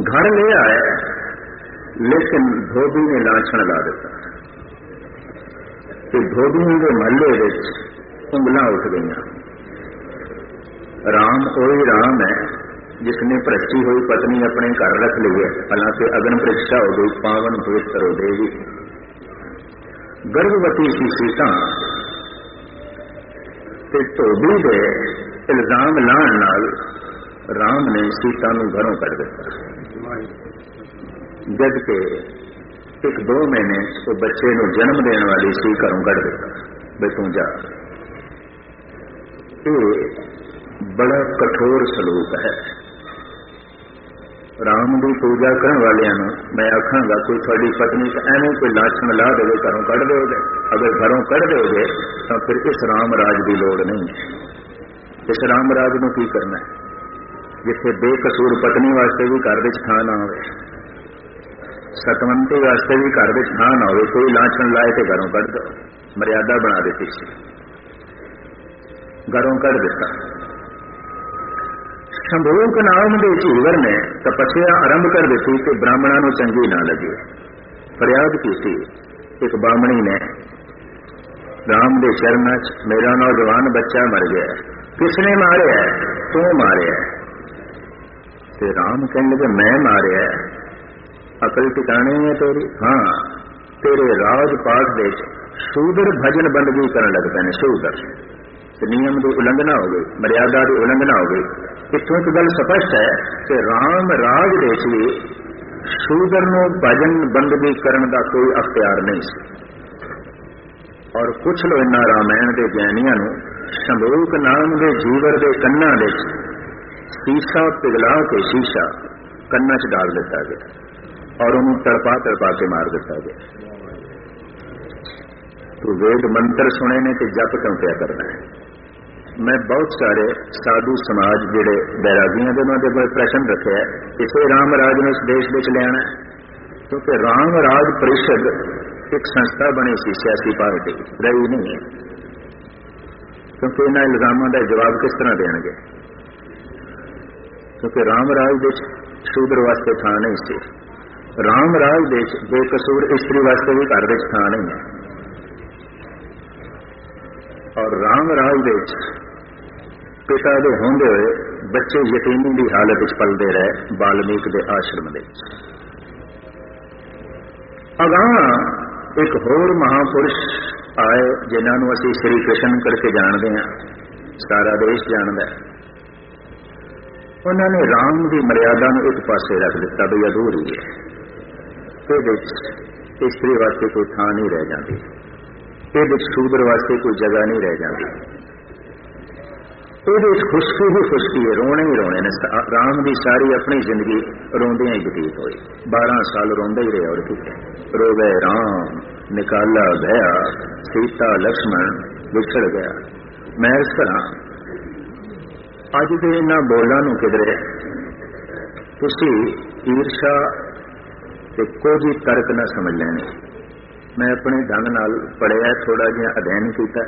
घर ले आया, लेकिन धोबी ने लाछन ला दिता कि धोबियों के महल्ले उंगलां उठ गई। राम वही राम है जिसने भ्रष्टी हुई पत्नी अपने घर रख ली है, हालांकि अग्न परीक्षा हो गई, पावन पवित्र हो देगी। गर्भवती सी सीता ते धोबी दे इल्जाम लाण नाल राम ने सीता नूं घरों कढ दिता। जद के 1-2 महीने वो बच्चे नूं जन्म देने वाली सी घरों कढ दिता, बे तूं जा। ये बड़ा कठोर सलूक है। राम की पूजा करने वालियां मैं आखांगा, कोई थोड़ी पत्नी एवं कोई लाछन ला दे घरों कढ़ दोगे, अगर घरों कढ़ दोगे तो फिर इस राम राज की लोड़ नहीं है। इस राम राज को की करना है जिथे बेकसूर पत्नी वास्ते भी घर में थां ना हो, सतवंती वास्ते भी घर में थां ना हो, कोई लाछन लाए तो घरों कढ़ दो। मर्यादा बना दी सी, घरों कढ़ दिता। शंभूक नाम के झीवर ने तपस्या आरंभ कर दी कि ब्राह्मणों को चंगी ना लगे। फरियाद की थी एक ब्राह्मणी ने, राम के चरणों च मेरा नौजवान बच्चा मर गया, किसने मारे है? तू मारे है। ते राम कहने लगे मैं मारे है, अकल ठिकाने है तेरी? हाँ, तेरे राजपाट दे शूदर भजन बंदगी करने लग पे, शूदर नियम की उल्लंघना हो गई, मर्यादा की उल्लंघना हो गई। इतों एक गल स्पष्ट है कि राम राज देश भी शूदर नूं भजन बंदगी करने का कोई अख्तियार नहीं सी। और कुछ लो इन्ना रामायण के ज्ञानियों नूं शंभूक नाम के जीवर के कन्ना दे शीशा पिघला के शीशा कन्ना च डाल दिता गया और उन्होंने तड़पा तड़पा के मार दिता गया। तो वेद मंत्र सुने ने तो जप क्यों क्या करना है? मैं बहुत सारे साधु समाज जिहड़े बैरागियां दे उन्हां दे कोल प्रश्न रखे है, इसे राम राज ने इस देश में लियाना है, क्योंकि राम राज परिषद एक संस्था बनी सी, सियासी पार्टी रही नहीं है। क्योंकि इन्हां इल्जामां दा जवाब किस तरह देणगे? क्योंकि राम राज दे शूद्र वास्ते थां नहीं सी, राम राज दे बेकसूर इस्त्री वास्ते भी घर विच थां नहीं है। और राम राज दे पिता दे होंदे हुए बच्चे यतीमी की हालत विच पलते रहे वाल्मीकि के आश्रम दे। अगां एक होर महापुरुष आए जिन्होंने असीं श्री कृष्ण करके जानते हैं, सारा देश जानता है। उन्होंने राम की मर्यादा को एक पासे रख दिता भी अधूरी है, ये स्त्री वास्ते कोई थां नहीं रह जाती, ये शूद्र वास्ते कोई जगह नहीं रह जाती। ये खुशकी ही खुशकी है, रोने ही रोने ने। राम की सारी अपनी जिंदगी रोंदियां ही बतीत हुई, 12 साल रोंदे ही रहे। और ठीक है, रोवे राम निकाला गया, सीता लक्ष्मण विछड़ गया। मैं इस तरह अज के इन्हां बोलों नूं किधरे तुसीं ईर्षा ते कुछ तर्क न समझ लेने। मैं अपने ढंग नाल पढ़िया, थोड़ा जिहा अध्ययन किया,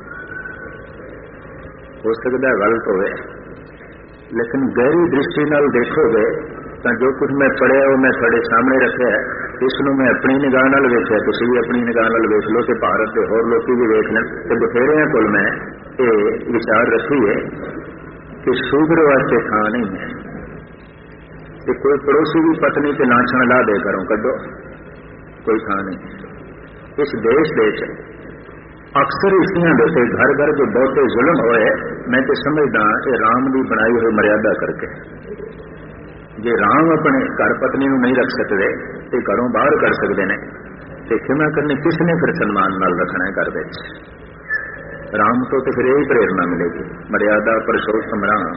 हो सकता गलत होवे, लेकिन गहरी दृष्टि नाल देखोगे तो जो कुछ मैं पढ़िया वो मैं थोड़े सामने रखा है। इसनों मैं अपनी निगाह नाल वेखिया, तुसीं भी अपनी निगाह नाल वेख लो, तो भारत के होर लोग भी वेख लें। तो बथेरियां कोल मैं ये विचार रखी है कि शूद्र वास्ते थां नहीं है, कि कोई पड़ोसी भी पत्नी के लाछन ला दे घरों कड्डो, कोई थां नहीं। इस देश दे अक्सर इस्तियां देते घर घर जो बहुते जुल्म होए, मैं तो समझदा ये राम की बनाई हुई मर्यादा करके। जे राम अपने घर पत्नी नहीं रख सकते तो घरों बाहर कर सकते हैं, तो क्षमा करनी किसने फिर सन्मान नाल रखना है घर में? राम तो फिर यही प्रेरणा मिलेगी, मर्यादा पुरुषोत्तम राम।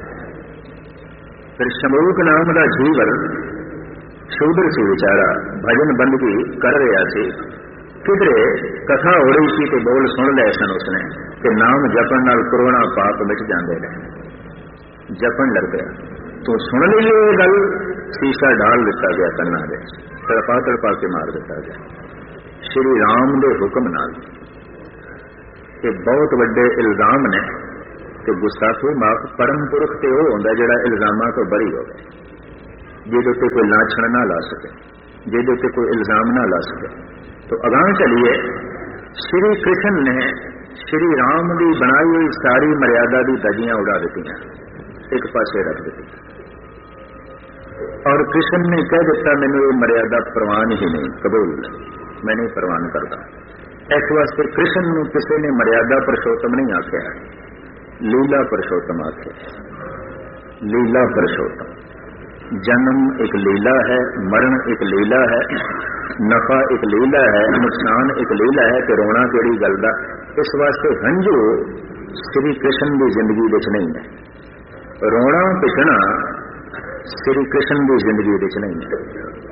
फिर शंभूक नाम का जीवर शूद्र सी बेचारा, भजन बंदगी कर रहा सी, किधरे कथा हो रही थी तो बोल सुन ले सन उसने कि नाम जपन नाल करोड़ा पाप मिट जाते हैं। जपन लग गया, तो सुन ली ये गल, शीशा डाल दिता गया कन्ना दे, तड़पा तड़पा के मार दिता गया श्री राम के हुक्म नाल। ये बहुत बड़े इल्जाम ने कि गुस्ताखी माफ परम पुरख तो वह होंदा जिहड़ा इल्जामां तो बरी हो गए। ਜਿਹਦੇ ਉੱਤੇ ਕੋਈ ਲਾਛਣ ਨਾ ਲਾ ਸਕੇ, ਜਿਹਦੇ ਉੱਤੇ ਕੋਈ ਇਲਜ਼ਾਮ ਨਾ ਲਾ ਸਕੇ। तो अगां चलिए, श्री कृष्ण ने श्री राम की बनाई हुई सारी मर्यादा की धज्जियां उड़ा दी, एक पासे रख दी, और कृष्ण ने कह दिता मैनू ये मर्यादा प्रवान ही नहीं, कबूल मैं नहीं प्रवान करता। इस वास्ते कृष्ण नूं किसी ने मर्यादा पुरुषोत्तम नहीं आख्या, लीला पुरुषोत्तम आख्या। लीला पुरुषोत्तम, जन्म एक लीला है, मरण एक लीला है, नफा एक लीला है, नुकसान एक लीला है, कि रोना केड़ी गल दा। इस वास्ते हंझू श्री कृष्ण की जिंदगी विच नहीं है, रोना पिटना श्री कृष्ण की जिंदगी विच नहीं है।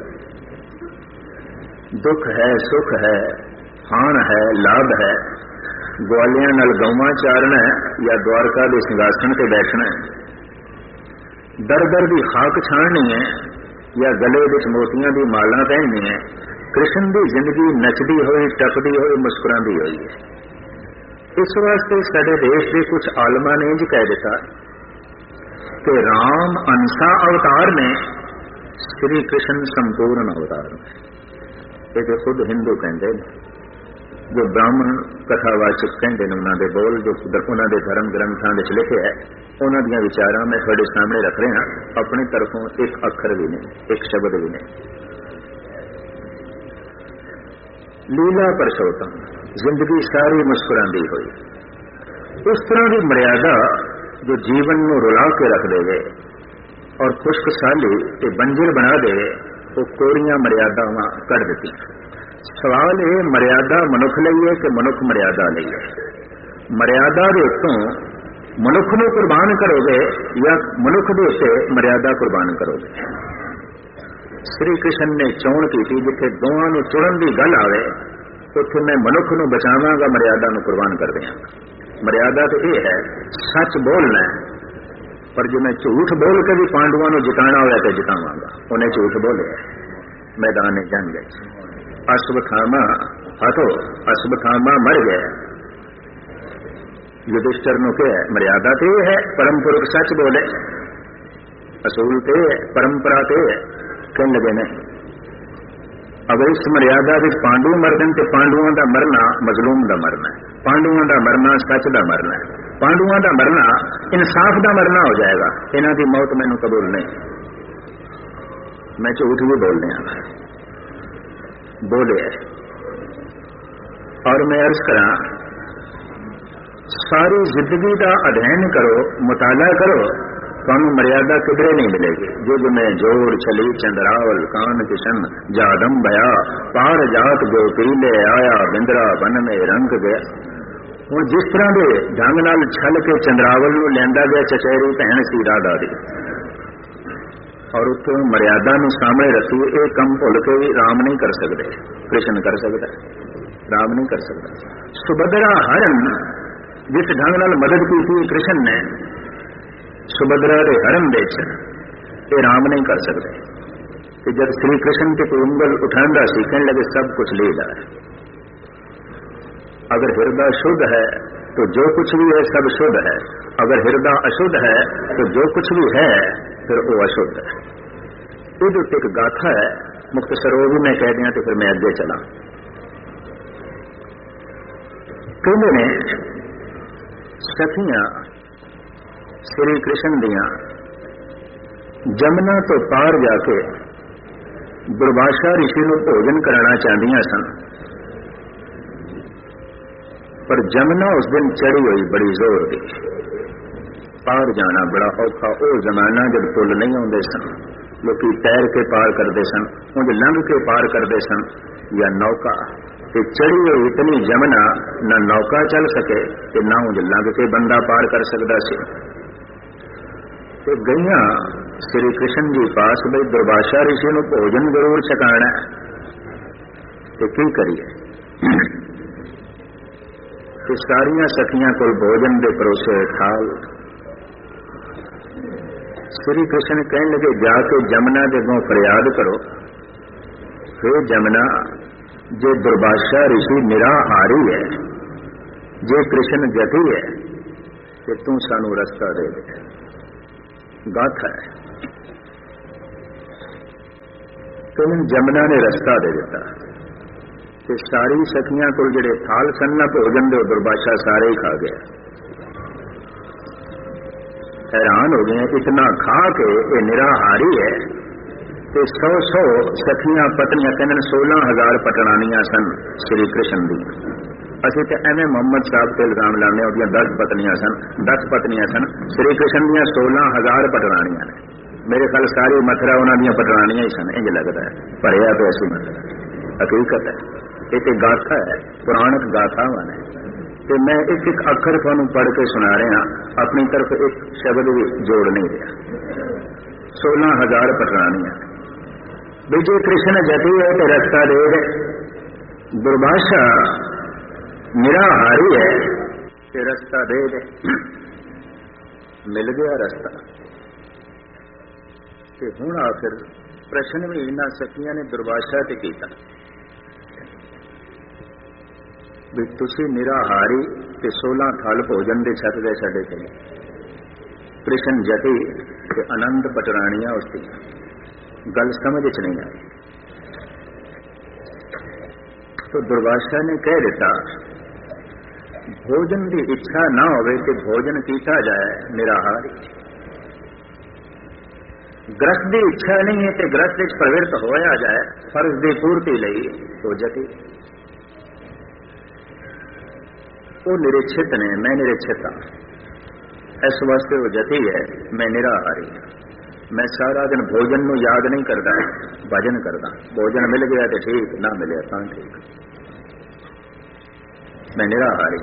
दुख है, सुख है, हान है, लाभ है, ग्वालियां नाल गौवां चारना है या द्वारका के सिंघासन ते बैठना है, दर दर की खाक छाणनी है या गले विच मोतियां दी माला पहननी है। कृष्ण की जिंदगी नचदी हुई, टपदी हुई, मुस्कुराती हुई है। इस वास्ते साडे देश के कुछ आलमा ने इंज कह दिता कि राम अंसा अवतार ने, श्री कृष्ण संपूर्ण अवतार ने। ये खुद हिंदू कहते हैं, जो ब्राह्मण कथावाचक कहते हैं, उन्होंने बोल जो उन्होंने धर्म ग्रंथों में लिखे है, उन्होंने विचारा मैं थोड़े सामने रख रहा, अपनी तरफों एक अखर भी नहीं, एक शब्द भी नहीं। लीला पुरुषोत्तम, जिंदगी सारी मुस्कुराती हुई, उस तरह की मर्यादा जो जीवन को रुला के रख देवे और खुशखुशाली ते बंजर बना दे, वो कोरियां मर्यादावां कर दी। सवाल ये मर्यादा मनुख लई है कि मनुख मर्यादा लई है? मर्यादा के उत्तों मनुख नूं कुर्बान करोगे या मनुख के उत्ते मर्यादा कुर्बान करोगे? श्री कृष्ण ने चोण की थी, जिथे दोवां नूं चुणन की गल आवे उत्थे मैं मनुख नूं बचावांगा, मर्यादा नूं कुर्बान कर देंगा। मर्यादा तो यह है सच बोलना है, पर जो मैं झूठ बोल के भी पांडवों नूं जिताना होया तो जितावांगा। उन्हें झूठ बोले मैदान जंग, अश्वत्थामा हटो, अश्वत्थामा मर गए। युधिष्ठिर ने कहा मर्यादा तो यह है परम पुरुष सच बोले, असूल तो परंपरा तो कहने लगे नहीं। अगर इस मर्यादा में पांडु मरदे तो पांडवों का मरना मजलूम का मरना है, पांडवों का मरना सच का मरना है, पांडवों का मरना इंसाफ का मरना हो जाएगा। इन्हों की मौत मैनू कबूल नहीं, मैं झूठ भी बोलने बोले। और मैं अर्ज करा, सारी जिंदगी का अध्ययन करो, मुताला करो, थानू मर्यादा किधरे नहीं मिलेगी। युग में जोड़ चली चंद्रावल कान किशन जादम भया, पार जात गोपीले आया बिंदरा बन में रंग गया। हुण जिस तरह के ढंग नाल छल के चंद्रावल नूं लियांदा गया चचेरी भैन सी राधा दी, और उत्तों मर्यादा नूं सामने रखी, ये कम भुल के भी राम नहीं कर सकते, कृष्ण कर सकता, राम नहीं कर सकता। सुभद्रा हरण जिस ढंग नाल मदद की थी कृष्ण ने, सुभद्रा के हरण देच ये राम नहीं कर सकते। कि जब श्री कृष्ण के कोई उंगल उठांदा सी, कहने लगे सब कुछ ले जा। अगर हृदय शुद्ध है तो जो कुछ भी है सब शुद्ध है, अगर हृदय अशुद्ध है तो जो कुछ भी है फिर वो अशुद्ध है। ये एक गाथा है, मुख्तसर वो भी मैं कह दिया तो फिर मैं अगे चला। कहते ने सखियां श्री कृष्ण दियां जमुना तो पार जाके दुर्वासा ऋषि को भोजन कराना चाहदियां सन, पर जमुना उस दिन चढ़ी हुई बड़ी जोर दी। पार जाना बड़ा औखा, वो जमाना जब पुल नहीं आते सन, लोग तैर के पार करते सन, उन्हें लंघ के पार करते सन या नौका। कि चढ़ी हुई इतनी जमुना न नौका चल सके कि ना उन्हें लंघ के बंदा पार कर सकता सी। तो गईया श्री कृष्ण जी पास भाई दुर्वासा ऋषि को भोजन जरूर छकाना है, तो की करिए? तो सारिया सखियां को भोजन के परोसे थाल। श्री कृष्ण कहने लगे जाके जमुना जगों फरियाद करो, हे जमुना जे दुर्वासा ऋषि निराहारी है, जे कृष्ण जति है, कि तू सानू रस्ता दे दे। गाथा है ਤੇ ਉਹਨੂੰ ਜਮਨਾ ਨੇ ਰਸਤਾ ਦੇ ਦਿੱਤਾ ਤੇ ਸਾਰੀ ਸਖੀਆਂ ਕੋਲ ਜਿਹੜੇ ਥਾਲ ਸਨ ਨਾ ਭੋਜਨ ਦੇ ਦੁਰਬਾਸ਼ਾ ਸਾਰੇ ਹੀ ਖਾ ਗਿਆ। हैरान हो गए, इतना खा के ये निराहारी है। ते 100 सखियां पत्नियां कहने 16,000 पटरानियां सन श्री कृष्ण दी। असि तो एवं मोहम्मद साहब से इल्जाम लाने उसदियां 10 पत्नियां सन, 10 पत्नियां सन। श्री कृष्ण दियां 16,000 पटरानियां ने। मेरे ख्याल सारी मथुरा उन्होंने पटरानियां ही सन, इंज लगता है, भरिया पे ऐसी मथुरा। हकीकत है, एक गाथा है, पुराणक गाथावां ने। तो मैं एक एक अखर तुहानू पढ़ के सुना रहा, अपनी तरफ एक शब्द भी जोड़ नहीं रहा। 16,000 पटरानियां। विजय कृष्ण जति है तो रस्ता दे दे, दुर्भाषा निराहारी है तो रस्ता दे दे। मिल गया रस्ता। ते हुण आखिर प्रश्न भी इन्हां सखियां ने दुर्भाषा ते कीता भी तुसी निराहारी ते 16 थल भोजन दे छक गए साडे ते। कृष्ण जति ते आनंद पटरानियां उसदी गल समझ च नहीं आई। तो दुर्वासा ने कह दिता भोजन की इच्छा ना होवे ते भोजन कीता जाए निराहारी। ग्रस्त की इच्छा नहीं है तो ग्रस्त प्रवृत्त होया जाए फर्ज की पूर्ति लई तो जति। वो निरीक्षित ने, मैं निरीक्षित हाँ, इस वास्ते वो जति है, मैं निराहारी। मैं सारा दिन भोजन को याद नहीं करता, भजन करता। भोजन मिल गया तो ठीक, ना मिले तो ठीक। मैं निराहारी।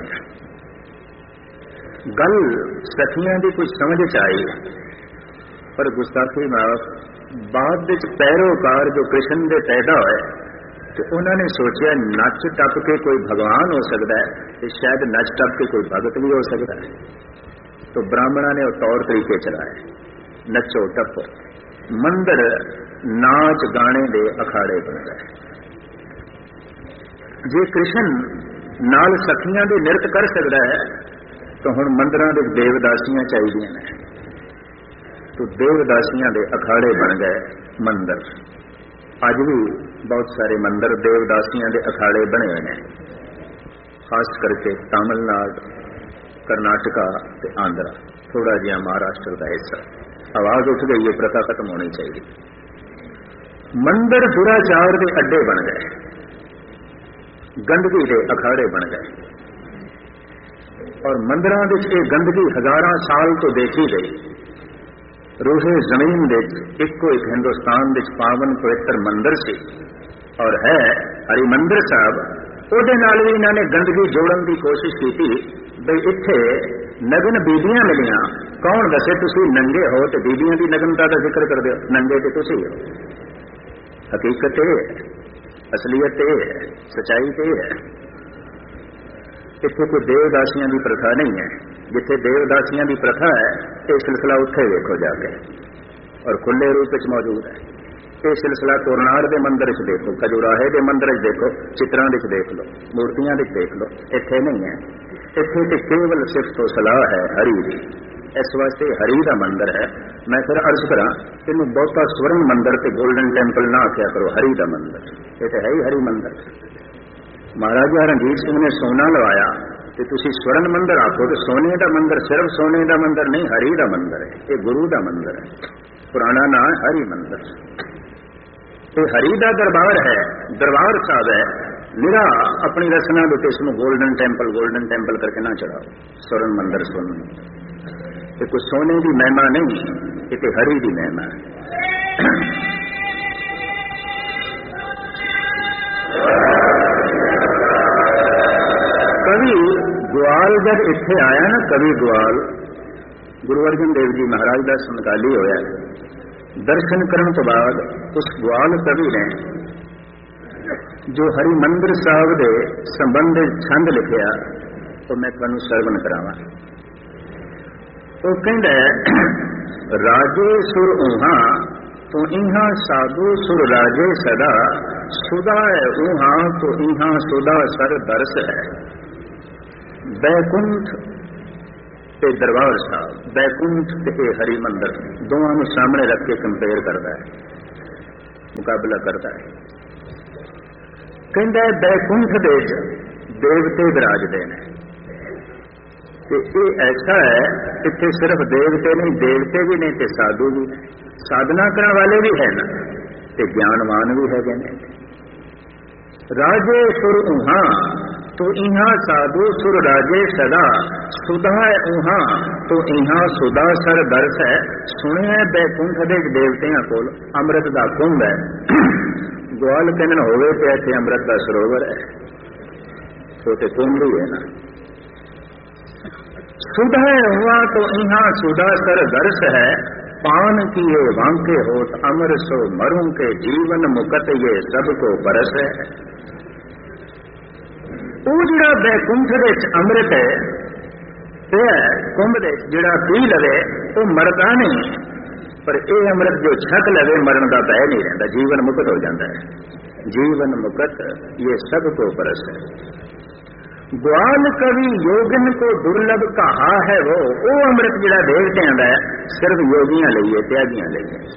गल सखियां की कुछ समझ च आई, पर गुस्ताखी माफ बाद पैरोकार जो कृष्ण के पैदा होए तो उन्होंने सोचा नच टप के कोई भगवान हो सकता है तो शायद नच टप के कोई भगत भी हो सकता है। तो ब्राह्मणों ने तौर तरीके चलाए, नचो टपो। मंदिर नाच गाने दे अखाड़े बन गए। जे कृष्ण नाल सखियां दे नृत्य कर सकता है तो हुण मंदिरां दे देवदासियां चाहिए ने। तो देवदासियां दे अखाड़े बन गए मंदिर। अज भी बहुत सारे मंदिर देवदासियां दे अखाड़े बने हुए हैं, खास करके तमिलनाडु, कर्नाटका ते आंध्रा, थोड़ा जिहा महाराष्ट्र का हिस्सा। आवाज उठ गई, ये प्रथा खत्म होनी चाहिए। मंदिर दुराचार के अड्डे बन गए, गंदगी के अखाड़े बन गए। और मंदिरां दे ये गंदगी हजारां साल तो देखी गई। रूहे जमीन दे इको एक हिंदुस्तान दे पावन पवित्र मंदिर से और है हरि मंदिर साहब। ਉਹਦੇ ਨਾਲ भी इन्होंने गंदगी जोड़न की कोशिश की बई इत्थे नगन बीबियां मिलियां। कौन दसे तुसी नंगे हो तो बीबियां की नगनता का जिक्र कर दो, नंगे तो तुसी हो। हकीकत ये है, असलियत ये है, सच्चाई तो ये है। इत्थे कोई देवदासियां की प्रथा नहीं है। जिथे देवदासियां की प्रथा है ये सिलसिला उत्थे देखो जाके, और खुले रूप में मौजूद है। ये सिलसिला तोरनार के मंदिर च देखो, खजुराहे के मंदिर च देखो, चित्रां विच देख लो, मूर्तियां विच देख लो। इत्थे नहीं है। इत्थे तो केवल सिर्फ तो सलाह है हरि की। इस वास्ते हरि का मंदिर है। मैं फिर अर्ज करा इनू बहुता स्वर्ण मंदिर ते गोल्डन टैंपल ना आख्या करो, हरि का मंदिर। ये तो है ही हरि मंदिर। महाराजा रणजीत सिंह ने सोना लवाया तो तुसी स्वर्ण मंदिर आखो तो सोने का मंदिर सिर्फ सोने का मंदिर नहीं, हरि का मंदिर है। ये गुरु का मंदिर है, पुराना नाम है हरि मंदिर। ये हरि का दरबार है, दरबार साहब है। निरा अपनी रचना के इसमें गोल्डन टेंपल करके ना चढ़ाओ। स्वर्ण मंदिर स्वर्ण, ये कोई सोने की महिमा नहीं, ये तो हरि की महिमा है। कवि ग्वाल जब इत्थे आया ना, कवि ग्वाल गुरु अर्जन देव जी महाराज का समकाली होया। दर्शन करने तो बाद उस ग्वाल कवि ने जो हरि मंदिर साहब के संबंध छंद लिखिया तो मैं तुहानू सरवण करावां। वो कहंदा है राजे सुर ऊहा तो इहा साधु सुर राजे सदा, सुदा है ऊहा तो इहा सुदा सर दरस है। बैकुंठ ते दरबार साहब, बैकुंठ ते हरि मंदिर दोनों सामने रख के कंपेयर करता है। ਮੁਕਾਬਲਾ ਕਰਦਾ ਹੈ। ਕਹਿੰਦਾ ਬੈਕੁੰਠ ਦੇ ਦੇਵਤੇ ਵਿਰਾਜਦੇ ਨੇ ਤੇ ਇਹ ਐਸਾ ਹੈ ਇੱਥੇ ਸਿਰਫ ਦੇਵਤੇ ਨਹੀਂ, ਦੇਵਤੇ ਵੀ ਨੇ ਤੇ ਸਾਧੂ ਵੀ ਨੇ, ਸਾਧਨਾ ਕਰਨ ਵਾਲੇ ਵੀ ਹੈ ਨਾ ਤੇ ਗਿਆਨਵਾਨ ਵੀ ਹੈਗੇ ਨੇ। ਰਾਜੇ ਸੁਰ ਉਹਾਂ ਤੋ ਇਹਾਂ ਸਾਧੂ ਸੁਰ ਰਾਜੇ ਸਦਾ, ਸੁਦਾ ਉਹਾਂ ਤੋ ਇਹਾਂ ਸੁਦਾ ਸਰ ਦਰਸ ਹੈ। ਸੁਣਿਆ ਬੈਕੁੰਠ ਦੇ ਦੇਵਤਿਆਂ ਕੋਲ ਅੰਮ੍ਰਿਤ ਦਾ ਕੁੰਭ ਹੈ, ਗਵਾਲ ਕਹਿੰਨ ਹੋਵੇ ਤੇ ਇੱਥੇ ਅੰਮ੍ਰਿਤ ਦਾ ਸਰੋਵਰ ਹੈ, ਸੋ ਤੇ ਕੁੰਭ ਹੀ ਹੈ ਨਾ। सुधा हुआ तो इहाँ सुधा सर दर्श है, पान किए वांके होत अमर सो मरूं के जीवन मुकत ये सबको बरस है। ਉਹ ਜਿਹੜਾ ਬੈਕੁੰਠ ਦੇ ਵਿੱਚ ਅੰਮ੍ਰਿਤ ਹੈ ਤੇ ਕੁੰਭ ਦੇ ਜਿਹੜਾ ਪੀ ਲਵੇ ਉਹ ਮਰਦਾ ਨਹੀਂ, ਪਰ ਇਹ ਅੰਮ੍ਰਿਤ ਜੋ ਛਕ ਲਵੇ ਮਰਨ ਦਾ ਭੈ ਨਹੀਂ ਰਹਿੰਦਾ, ਜੀਵਨ ਮੁਕਤ ਹੋ ਜਾਂਦਾ ਹੈ। ਜੀਵਨ ਮੁਕਤ ਇਹ ਸਭ ਕੋ ਬਰਸ ਹੈ। ग्वाल कवि योगन को दुर्लभ कहा है वो अमृत जिहड़ा देवतियां दा सिर्फ योगियां लई है, त्यागियां लई है।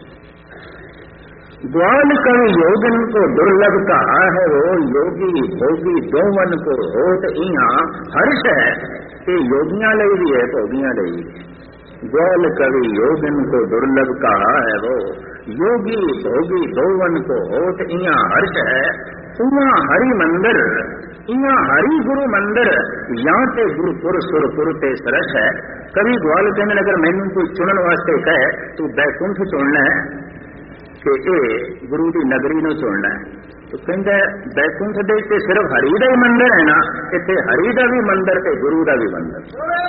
ग्वाल कवि योगन को दुर्लभ कहा है वो, योगी भोगी दोवन को होत इहाँ हर्ष है। ये योगियां लई भी है, भोगियां लई भी है। ग्वाल कवि योगन को दुर्लभ कहा है वो, योगी भोगी दोवन को होत इहाँ हर्ष है। उहाँ हरि मंदिर इहाँ हरि गुरु मंदिर, यहाँ ते गुरुपुर सुरपुर ते सरस है। कभी ग्वाल कहने अगर मैनू कोई चुनन वास्ते कहे तू बैकुंठ चुनना है कि ये गुरु की नगरी नू चुनना है, तो कहता है बैकुंठ दे ते सिर्फ हरि का ही मंदिर है ना, इत्थे हरि का भी मंदिर ते गुरु का भी मंदिर।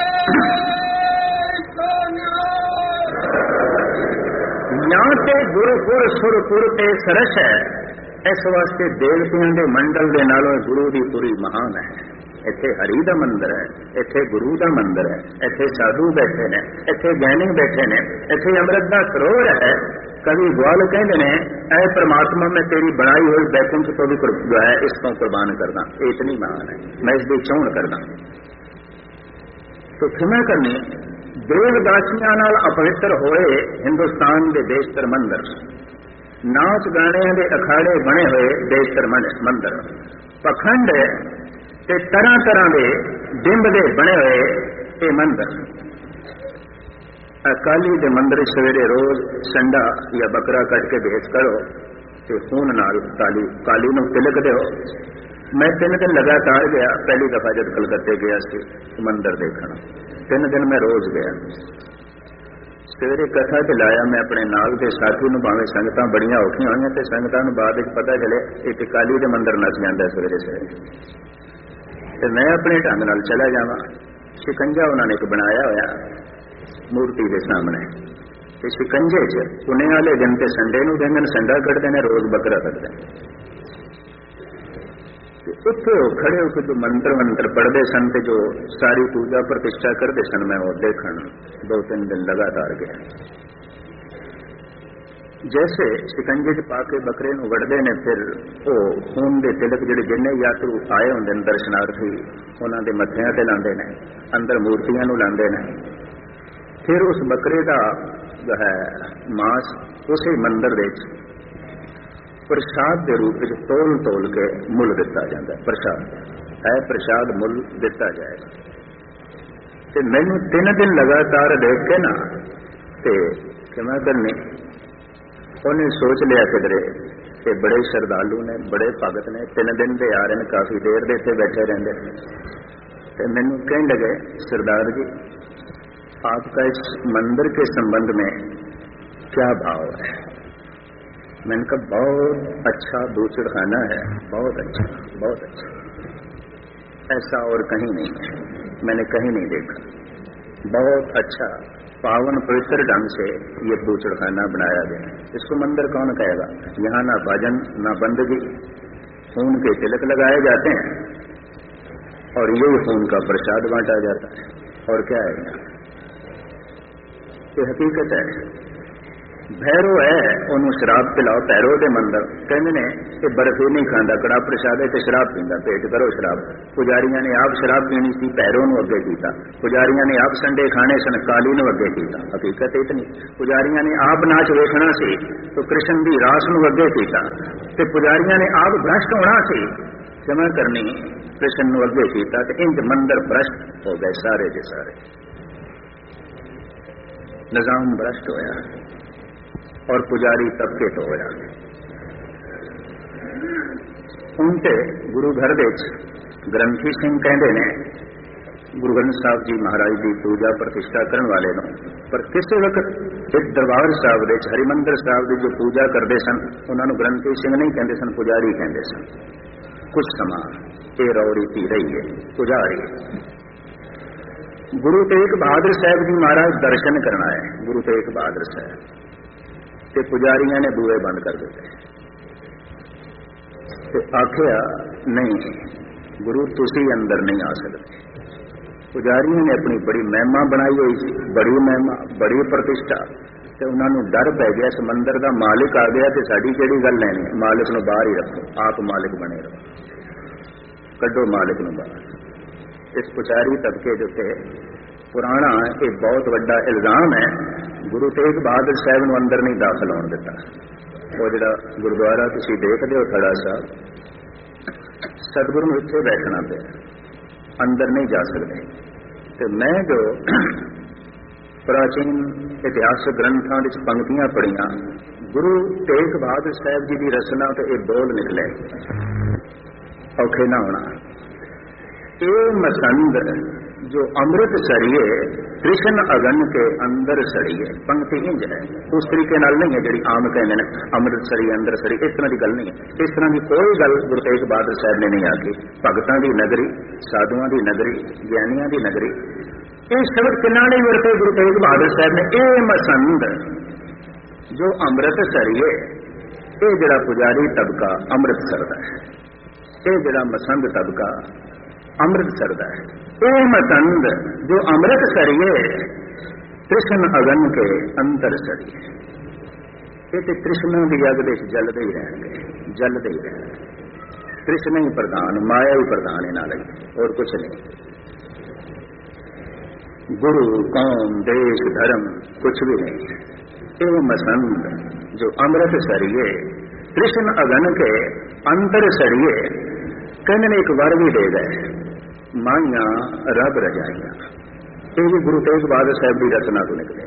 यहाँ ते गुरुपुर सुरपुर ते सरस है। इस वास्ते देवतियों के मंडल के नालों गुरु की पूरी महान है। इत्थे हरि का मंदिर है, इत्थे गुरु का मंदिर है, इत्थे साधु बैठे ने, इत्थे ज्ञानी बैठे ने, इत्थे अमृत का सरोवर है। कवि ग्वाल कहते हैं ऐ परमात्मा मैं तेरी बनाई हुई बैकुंठ को भी जो है इसको कुर्बान करना, इतनी महान है, मैं इसकी चोण करना। तो क्षमा करनी देवदासियां नाल अपवित्र होए हिंदुस्तान के देशतर मंदिर, नाच गाने के अखाड़े बने हुए देशतर मंदिर, पखंड ते तरह तरह के बिंब के बने हुए ये मंदिर। अकाली के मंदिर सवेरे रोज संडा या बकरा कट के भेज करो तो खून नाल काली नूं तिलक दो। मैं 3 दिन लगातार गया, पहली दफा जब कलकत्ते गया सी मंदिर देखना, 3 दिन मैं रोज गया। सवेरे कथा च लाया मैं अपने नाल के साथी नूं, भावें संगतां बड़ियां औखियां होईयां ते संगतां नूं बाद विच पता चले एक काली दे मंदिर नस जांदा सवेरे सवेरे, ते मैं अपने ढंग नाल चला जावां। शिकंजा उन्होंने एक बनाया होया मूर्ति के सामने, ते शिकंजे च पुणे वाले दिन ते संडे नूं दिन संडा कटदे ने, रोज बकरा कटदे ने। उत्थे खड़े होकर जो मंत्र पढ़ते सन ते जो सारी पूजा प्रतिष्ठा करते सन, मैं वो देखण 2-3 दिन लगातार गया। जैसे शिकंजे च पाके बकरे नूं वड़दे ने, फिर वो खून दे तिलक जिहड़े जिन्ने यात्रु आए हुंदे ने दर्शनार्थी उन्हां दे मत्थिआं ते लांदे ने, अंदर मूर्तियां नूं लांदे ने। फिर उस बकरे का जो है मांस उसी मंदिर दे प्रसाद के रूप में तोल के मुल दिता जाता है। प्रसाद है, प्रसाद मुल दिता जाएगा। तो मैनू 3 दिन लगातार देख के ना ते क्षमा करनी उन्हें सोच लिया किधरे कि बड़े श्रद्धालु ने, बड़े भगत ने, 3 दिन दे आ रहे हैं, काफी देर दे इत्थे बैठे रहंदे। तो मैनू कहने लगे सरदार जी आपका इस मंदिर के संबंध में क्या भाव है? मैंने कहा बहुत अच्छा बूचड़खाना है, बहुत अच्छा, बहुत अच्छा, ऐसा और कहीं नहीं है, मैंने कहीं नहीं देखा। बहुत अच्छा पावन पवित्र ढंग से ये बूचड़खाना बनाया गया। इसको मंदिर कौन कहेगा? यहाँ ना भजन ना बंदगी, खून के तिलक लगाए जाते हैं और यही खून का प्रसाद बांटा जाता है, और क्या है यहाँ? ये हकीकत है। भैरो है ਉਹਨੂੰ शराब पिलाओ, भैरो ਦੇ मंदिर ਕਹਿੰਦੇ ਨੇ ਇਹ बर्फी नहीं खांदा, कड़ा प्रसाद ਤੇ शराब पींदा, पेट करो शराब। पुजारियां ने आप शराब पीनी सी, भैरो ਨੂੰ ਅੱਗੇ ਕੀਤਾ। पुजारियां ने आप संडे खाने सन, काली ਨੂੰ ਅੱਗੇ ਕੀਤਾ। हकीकत इतनी पुजारियां ने आप नाच वेखना सी तो कृष्ण ਦੀ रास ਨੂੰ ਅੱਗੇ ਕੀਤਾ, ਤੇ पुजारियां ने आप भ्रष्ट होना सी, क्षमा करनी, कृष्ण ਨੂੰ ਅੱਗੇ ਕੀਤਾ। ਤੇ ਇੰਜ ਮੰਦਰ भ्रष्ट हो गए सारे के सारे, निजाम भ्रष्ट होया और पुजारी तबके तो होया। उनते गुरु घर दे ग्रंथी सिंह कहते ने गुरु ग्रंथ साहब जी महाराज की पूजा प्रतिष्ठा करने वाले नो, पर किसी वक्त एक दरबार साहब दे हरिमंदिर साहब की जो पूजा करते सन उन्होंने ग्रंथी सिंह नहीं कहते सन, पुजारी कहते सन। कुछ समा ये रौरी पी रही है पुजारी। गुरु तेग बहादुर साहब जी महाराज दर्शन करना है, गुरु तेग बहादुर साहब ते पुजारियों ने बूहे बंद कर दिते ते आखिया नहीं गुरु तुसी अंदर नहीं आ सकते। पुजारियों ने अपनी बड़ी महिमा बनाई हुई सी, बड़ी महिमा, बड़ी प्रतिष्ठा, ते उन्होंने डर पै गया इस मंदिर का मालिक आ गया तो साड़ी केड़ी गल लैनी, मालिक नूं बाहर ही रखो, आप मालिक बने रहो, कड्डो मालिक नूं बाहर। इस पुजारी तबके जो थे पुराना एक बहुत बड़ा इल्जाम है, गुरु तेग बहादुर साहब नूं अंदर नहीं दाखिल होने दिता। वो जिहड़ा गुरुद्वारा तुसीं देखदे हो खड़ा साहब, सतगुरु नूं इत्थे बैठना पिया, अंदर नहीं जा सकते। तो मैं जो प्राचीन इतिहासक ग्रंथां विच पंक्तियां पढ़ियां, गुरु तेग बहादुर साहब जी की रचना तो ये बोल निकले, औखे ना होना। ये मसंद जो अमृत सरिये कृष्ण अगन के अंदर सड़िए, पंक्ति इंज है, उस तरीके नाल नहीं है जी आम कहते हैं अमृत सरिए अंदर सड़ी, इस तरह की गल नहीं है। इस तरह की कोई गल गुरु तेग बहादुर साहब ने नहीं आखी। भगतां की नगरी, साधुआं की नगरी, ज्ञानियां की नगरी, ये शब्द किन्ना नहीं वरते गुरु तेग बहादुर साहब ने। ये मसंद जो अमृत सरिए, ये जिहड़ा पुजारी तबका अमृत सरदा है, ये जिहड़ा मसंद तबका अमृत सरदा है, ये मसंद जो अमृत सरिए कृष्ण अगन के अंतर सरिए, ये तो कृष्ण की अग दे जलते ही रहेंगे, जलते ही रहेंगे। कृष्ण ही प्रधान, माया ही प्रधान है, नाल और कुछ नहीं। गुरु कौम देश धर्म कुछ भी नहीं। ये मसंद जो अमृत सरिए कृष्ण अगन के अंतर सरिए, कहने एक वर भी दे गए, माइया रब रजाइया। ये भी गुरु तेग बहादुर साहब की रचना तो निकले।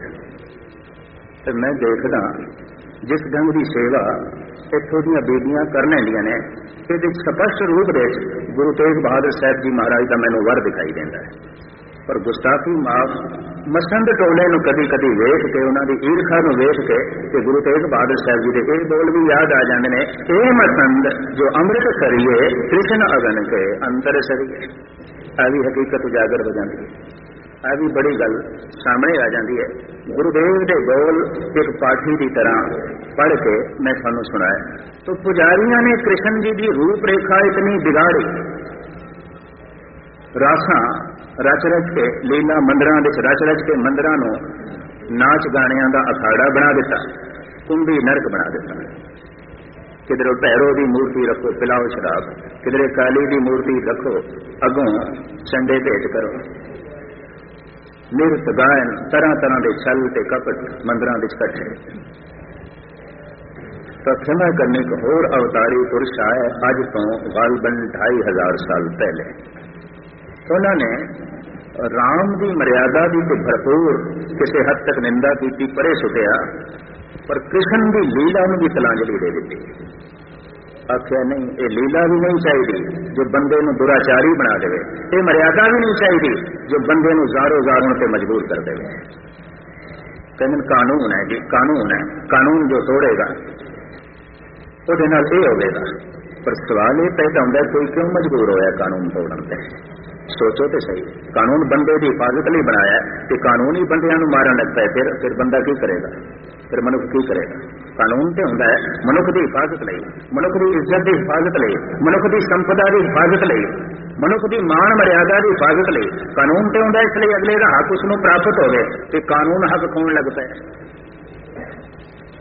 तो मैं देखदा जिस ढंग की सेवा इत्थों दी बीबियां कर लैंदियां ने, ये स्पष्ट रूप दे गुरु तेग बहादुर साहब जी महाराज का मैनूं वर दिखाई देता है। पर गुस्ताखी माफ मसंद टोले नूं कदी कदी वेख के, उन्हां दी ईर्खा नूं वेख के ते गुरु तेग बहादुर साहब जी दे ये बोल भी याद आ जाते हैं, ये मसंद जो अमृत सरिए कृष्ण अगन के अंतर सरिए। आ भी हकीकत उजागर हो जाती है, आ भी बड़ी गल सामने आ जाती है। गुरुदेव के बोल एक पाठी की तरह पढ़ के मैं थानू सुनाया। तो पुजारियों ने कृष्ण जी की रूपरेखा इतनी बिगाड़ी, रासा रच रच के लीला मंदिरां विच रच रच के मंदिरां नूं नाच गाणियां दा अखाड़ा बना दिता, कुंभी नरक बना दिता। किधरे भैरो की मूर्ति रखो, पिलाओ शराब, किधरे काली की मूर्ति रखो, अगों संडे भेंट करो, निरत गायन, तरह तरह के छल ते कपट मंदिरां विच इकट्ठे। तो क्षमा करने को होर अवतारी पुरुष आए अज तो गालबन 2500 साल पहले। उन्होंने राम की मर्यादा की तो भरपूर किसी हद तक निंदा की, परे सुटिया, पर कृष्ण की लीला में भी तलांजलि दे दी। आख्या नहीं, ये लीला भी नहीं चाहिए जो बंदे नूं दुराचारी बना देवे, ये मर्यादा भी नहीं चाहिए जो बंदे नूं ज़ारो ज़ार होने पे मजबूर कर देवे। कहते कानून है जी, कानून है, कानून जो तोड़ेगा उसदे नाल ये होवेगा। पर सवाल ये पैदा होंदा है कोई क्यों मजबूर होया कानून तोड़न ते? सोचो तो सही, कानून बंदे की हिफाजत लिए बनाया कि कानून ही बंदियां नूं मारन लगता है, फिर बंदा की करेगा, फिर मनुख की करेगा? कानून तो होंदा है मनुख की हिफाजत लई, मनुख की इज्जत की हिफाजत लई, मनुख की संपदा की हिफाजत लई, मनुख की मान मर्यादा की हिफाजत लई। कानून तो होंदा इसलिए अगले का हक उसनूं प्राप्त होवे कि कानून हक कौन लगता है।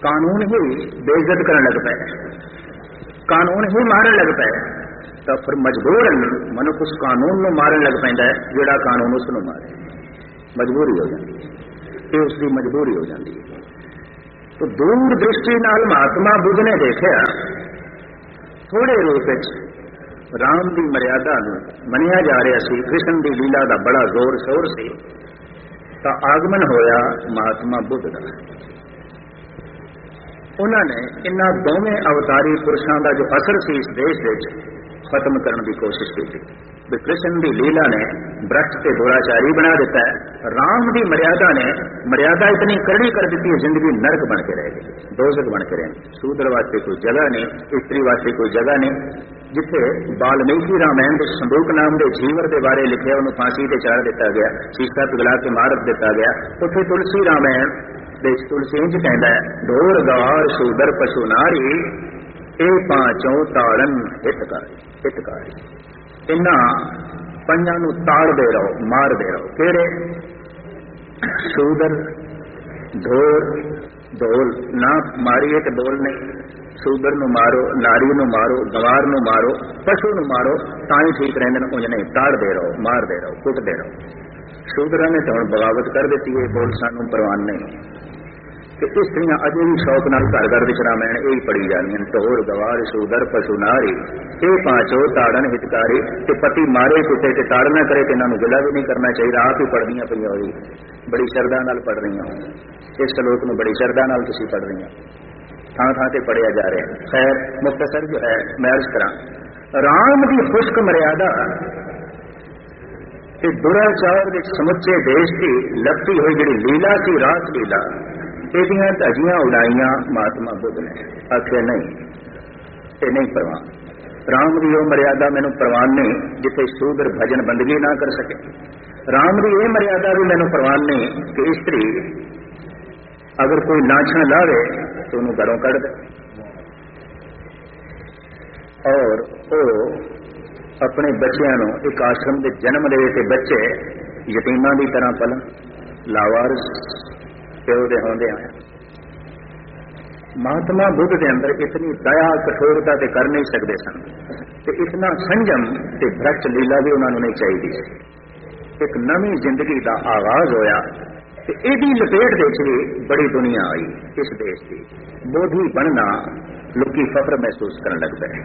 ਕਾਨੂੰਨ ਹੀ ਬੇਇੱਜ਼ਤ ਕਰਨ ਲੱਗ ਪਏ, ਕਾਨੂੰਨ ਹੀ ਮਾਰਨ ਲੱਗ ਪਏ, ਤਾਂ ਫਿਰ ਮਜਬੂਰਨ ਮਨੁੱਖ ਉਸ ਕਾਨੂੰਨ ਨੂੰ ਮਾਰਨ ਲੱਗ ਪੈਂਦਾ ਹੈ ਜਿਹੜਾ ਕਾਨੂੰਨ ਉਸ ਨੂੰ ਮਾਰੇ। ਮਜਬੂਰੀ ਹੋ ਜਾਂਦੀ ਹੈ, ਇਹ ਉਸ ਦੀ ਮਜਬੂਰੀ ਹੋ ਜਾਂਦੀ ਹੈ। ਤਾਂ ਦੂਰ ਦ੍ਰਿਸ਼ਟੀ ਨਾਲ ਮਹਾਤਮਾ ਬੁੱਧ ਨੇ ਦੇਖਿਆ ਥੋੜੇ ਰੂਪ ਵਿੱਚ ਰਾਮ ਦੀ ਮਰਿਆਦਾ ਨੂੰ ਮੰਨਿਆ ਜਾ ਰਿਹਾ ਸੀ, ਕ੍ਰਿਸ਼ਨ ਦੀ ਲੀਲਾ ਦਾ ਬੜਾ ਜ਼ੋਰ ਸ਼ੋਰ ਸੀ, ਤਾਂ ਆਗਮਨ ਹੋਇਆ ਮਹਾਤਮਾ ਬੁੱਧ ਦਾ। ਉਹਨਾਂ ਨੇ ਇਹਨਾਂ ਦੋਵੇਂ ਅਵਤਾਰੀ ਪੁਰਸ਼ਾਂ ਦਾ ਜੋ ਅਸਰ ਸੀ ਇਸ ਦੇਸ਼ ਵਿੱਚ ਖਤਮ ਕਰਨ ਦੀ ਕੋਸ਼ਿਸ਼ ਕੀਤੀ। ਵੀ ਕ੍ਰਿਸ਼ਨ ਦੀ ਲੀਲਾ ਨੇ ਭ੍ਰਸ਼ਟ ਤੇ ਦੁਰਾਚਾਰੀ ਬਣਾ ਦਿੱਤਾ ਹੈ, ਰਾਮ ਦੀ ਮਰਿਆਦਾ ਨੇ ਮਰਿਆਦਾ ਇਤਨੀ ਕਰੜੀ ਕਰ ਦਿੱਤੀ ਹੈ, ਜ਼ਿੰਦਗੀ ਨਰਕ ਬਣ ਕੇ ਰਹਿ ਗਈ, ਦੋਜ਼ਖ ਬਣ ਕੇ ਰਹੇ। ਸ਼ੂਦਰ ਵਾਸਤੇ ਕੋਈ ਜਗ੍ਹਾ ਨਹੀਂ, ਇਸਤਰੀ ਵਾਸਤੇ ਕੋਈ ਜਗ੍ਹਾ ਨਹੀਂ। ਜਿੱਥੇ ਬਾਲਮੀਕੀ ਰਾਮਾਇਣ ਦੇ ਸੰਦੂਕ ਨਾਮ ਦੇ ਜੀਵਰ ਦੇ ਬਾਰੇ ਲਿਖਿਆ ਉਹਨੂੰ ਫਾਂਸੀ ਤੇ ਚਾੜ ਦਿੱਤਾ ਗਿਆ, ਸ਼ੀਸ਼ਾ ਪਿਘਲਾ ਕੇ ਮਾਰ ਦਿੱਤਾ ਗਿਆ। ਉੱਥੇ ਤੁਲਸੀ ਰਾਮਾਇਣ ਦੇ ਤੁਲਸੀ ਇੰਝ ਕਹਿੰਦਾ ਹੈ, ਢੋਰ ਗਵਾਰ ਸ਼ੂਦਰ ਪਸ਼ੂ ਨਾਰੀ ਇਹ ਪਾਂਚੋਂ ਤਾੜਨ ਹਿਤਕਾਰੀ। ਇਹਨਾਂ ਪੰਜਾਂ ਨੂੰ ਤਾੜਦੇ ਰਹੋ, ਮਾਰਦੇ ਰਹੋ। ਕਿਹੜੇ? ਸ਼ੂਦਰ, ਢੋਰ, ਢੋਲ ਨਾ ਮਾਰੀਏ ਤੇ ਬੋਲ ਨਹੀਂ, ਸ਼ੂਦਰ ਨੂੰ ਮਾਰੋ, ਨਾਰੀ ਨੂੰ ਮਾਰੋ, ਗਵਾਰ ਨੂੰ ਮਾਰੋ, ਪਸ਼ੂ ਨੂੰ ਮਾਰੋ, ਤਾਂ ਹੀ ਠੀਕ ਰਹਿੰਦੇ ਨੇ। ਉਂਝ ਨਹੀਂ, ਤਾੜਦੇ ਰਹੋ, ਮਾਰਦੇ ਰਹੋ, ਕੁੱਟਦੇ ਰਹੋ। ਸ਼ੂਦਰਾਂ ਨੇ ਤਾਂ ਹੁਣ ਬਗਾਵਤ ਕਰ ਦਿੱਤੀ ਹੈ, ਬੋਲ ਸਾਨੂੰ ਪ੍ਰਵਾਨ ਨਹੀਂ। ਤੇ ਇਸਤਰੀਆਂ ਅਜੇ ਵੀ ਸ਼ੌਕ ਨਾਲ ਘਰ ਘਰ ਵਿੱਚ ਰਾਮਾਇਣ ਇਹ ਪੜ੍ਹੀ ਜਾਂਦੀਆਂ, ਢੋਰ ਗਵਾਰ ਸ਼ੂਦਰ ਪਸ਼ੂ ਨਾਰੀ ਇਹ ਪਾਂਚੋਂ ਤਾੜਨ ਹਿਤਕਾਰੀ। ਤੇ ਪਤੀ ਮਾਰੇ ਕੁੱਟੇ ਤੇ ਤਾੜ ਨਾ ਕਰੇ ਤੇ ਇਹਨਾਂ ਨੂੰ ਗਿਲਾ ਵੀ ਨਹੀਂ ਕਰਨਾ ਚਾਹੀਦਾ। ਆਪ ਹੀ ਪੜ੍ਹਦੀਆਂ ਪਈਆਂ ਹੋਈ, ਬੜੀ ਸ਼ਰਧਾ ਨਾਲ ਪੜ੍ਹ ਰਹੀਆਂ ਹੋ, ਇਸ ਸ਼ਲੋਕ ਨੂੰ ਬੜੀ ਸ਼ਰਧਾ ਨਾਲ ਤੁਸੀਂ ਪੜ੍ਹ ਰਹੀਆਂ, ਥਾਂ ਥਾਂ ਤੇ ਪੜ੍ਹਿਆ ਜਾ ਰਿਹਾ। ਖੈਰ ਮੁਖਤਸਰ ਜੋ ਹੈ ਮੈਂ ਅਰਜ਼ ਕਰਾਂ, ਰਾਮ ਦੀ ਖੁਸ਼ਕ ਮਰਿਆਦਾ ਤੇ ਦੁਰਾਚਾਰ ਵਿੱਚ ਸਮੁੱਚੇ ਦੇਸ਼ ਦੀ ਲੱਭੀ ਹੋਈ ਜਿਹੜੀ ਲੀਲਾ ਸੀ, ਰਾਸ ਲੀਲਾ, ਇਹਦੀਆਂ ਧੱਜੀਆਂ ਉਡਾਈਆਂ ਮਹਾਤਮਾ ਬੁੱਧ ਨੇ। ਆਖਿਆ ਨਹੀਂ, ਇਹ ਨਹੀਂ ਪ੍ਰਵਾਨ। ਰਾਮ ਦੀ ਉਹ ਮਰਿਆਦਾ ਮੈਨੂੰ ਪ੍ਰਵਾਨ ਨਹੀਂ ਜਿੱਥੇ ਸ਼ੂਦਰ ਭਜਨ ਬੰਦਗੀ ਨਾ ਕਰ ਸਕੇ। ਰਾਮ ਦੀ ਇਹ ਮਰਿਆਦਾ ਵੀ ਮੈਨੂੰ ਪ੍ਰਵਾਨ ਨਹੀਂ ਕਿ ਇਸਤਰੀ ਅਗਰ ਕੋਈ ਲਾਛਾਂ ਲਾਵੇ ਤਾਂ ਉਹਨੂੰ ਘਰੋਂ ਕੱਢ ਦੇ, ਔਰ ਉਹ ਆਪਣੇ ਬੱਚਿਆਂ ਨੂੰ ਇੱਕ ਆਸ਼ਰਮ ਦੇ ਜਨਮ ਦੇ ਤੇ ਬੱਚੇ ਯਤੀਮਾਂ ਦੀ ਤਰ੍ਹਾਂ ਪਲਣ, ਲਾਵਾਰਸ ਪਿਓ ਦੇ ਹੁੰਦੇ ਆ। ਮਹਾਤਮਾ ਬੁੱਧ ਦੇ ਅੰਦਰ ਇਤਨੀ ਦਇਆ ਕਠੋਰਤਾ ਤੇ ਕਰ ਨਹੀਂ ਸਕਦੇ ਸਨ, ਤੇ ਇਤਨਾ ਸੰਜਮ ਤੇ ਭ੍ਰਸ਼ਟ ਲੀਲਾ ਵੀ ਉਹਨਾਂ ਨੂੰ ਨਹੀਂ ਚਾਹੀਦੀ ਸੀ। ਇੱਕ ਨਵੀਂ ਜ਼ਿੰਦਗੀ ਦਾ ਆਗਾਜ਼ ਹੋਇਆ ਤੇ ਇਹਦੀ ਲਪੇਟ ਦੇ ਵਿੱਚ ਵੀ ਬੜੀ ਦੁਨੀਆ ਆਈ। ਇਸ ਦੇਸ਼ ਦੀ ਬੋਧੀ ਬਣਨਾ ਲੋਕੀ ਫਖਰ ਮਹਿਸੂਸ ਕਰਨ ਲੱਗ ਪਏ,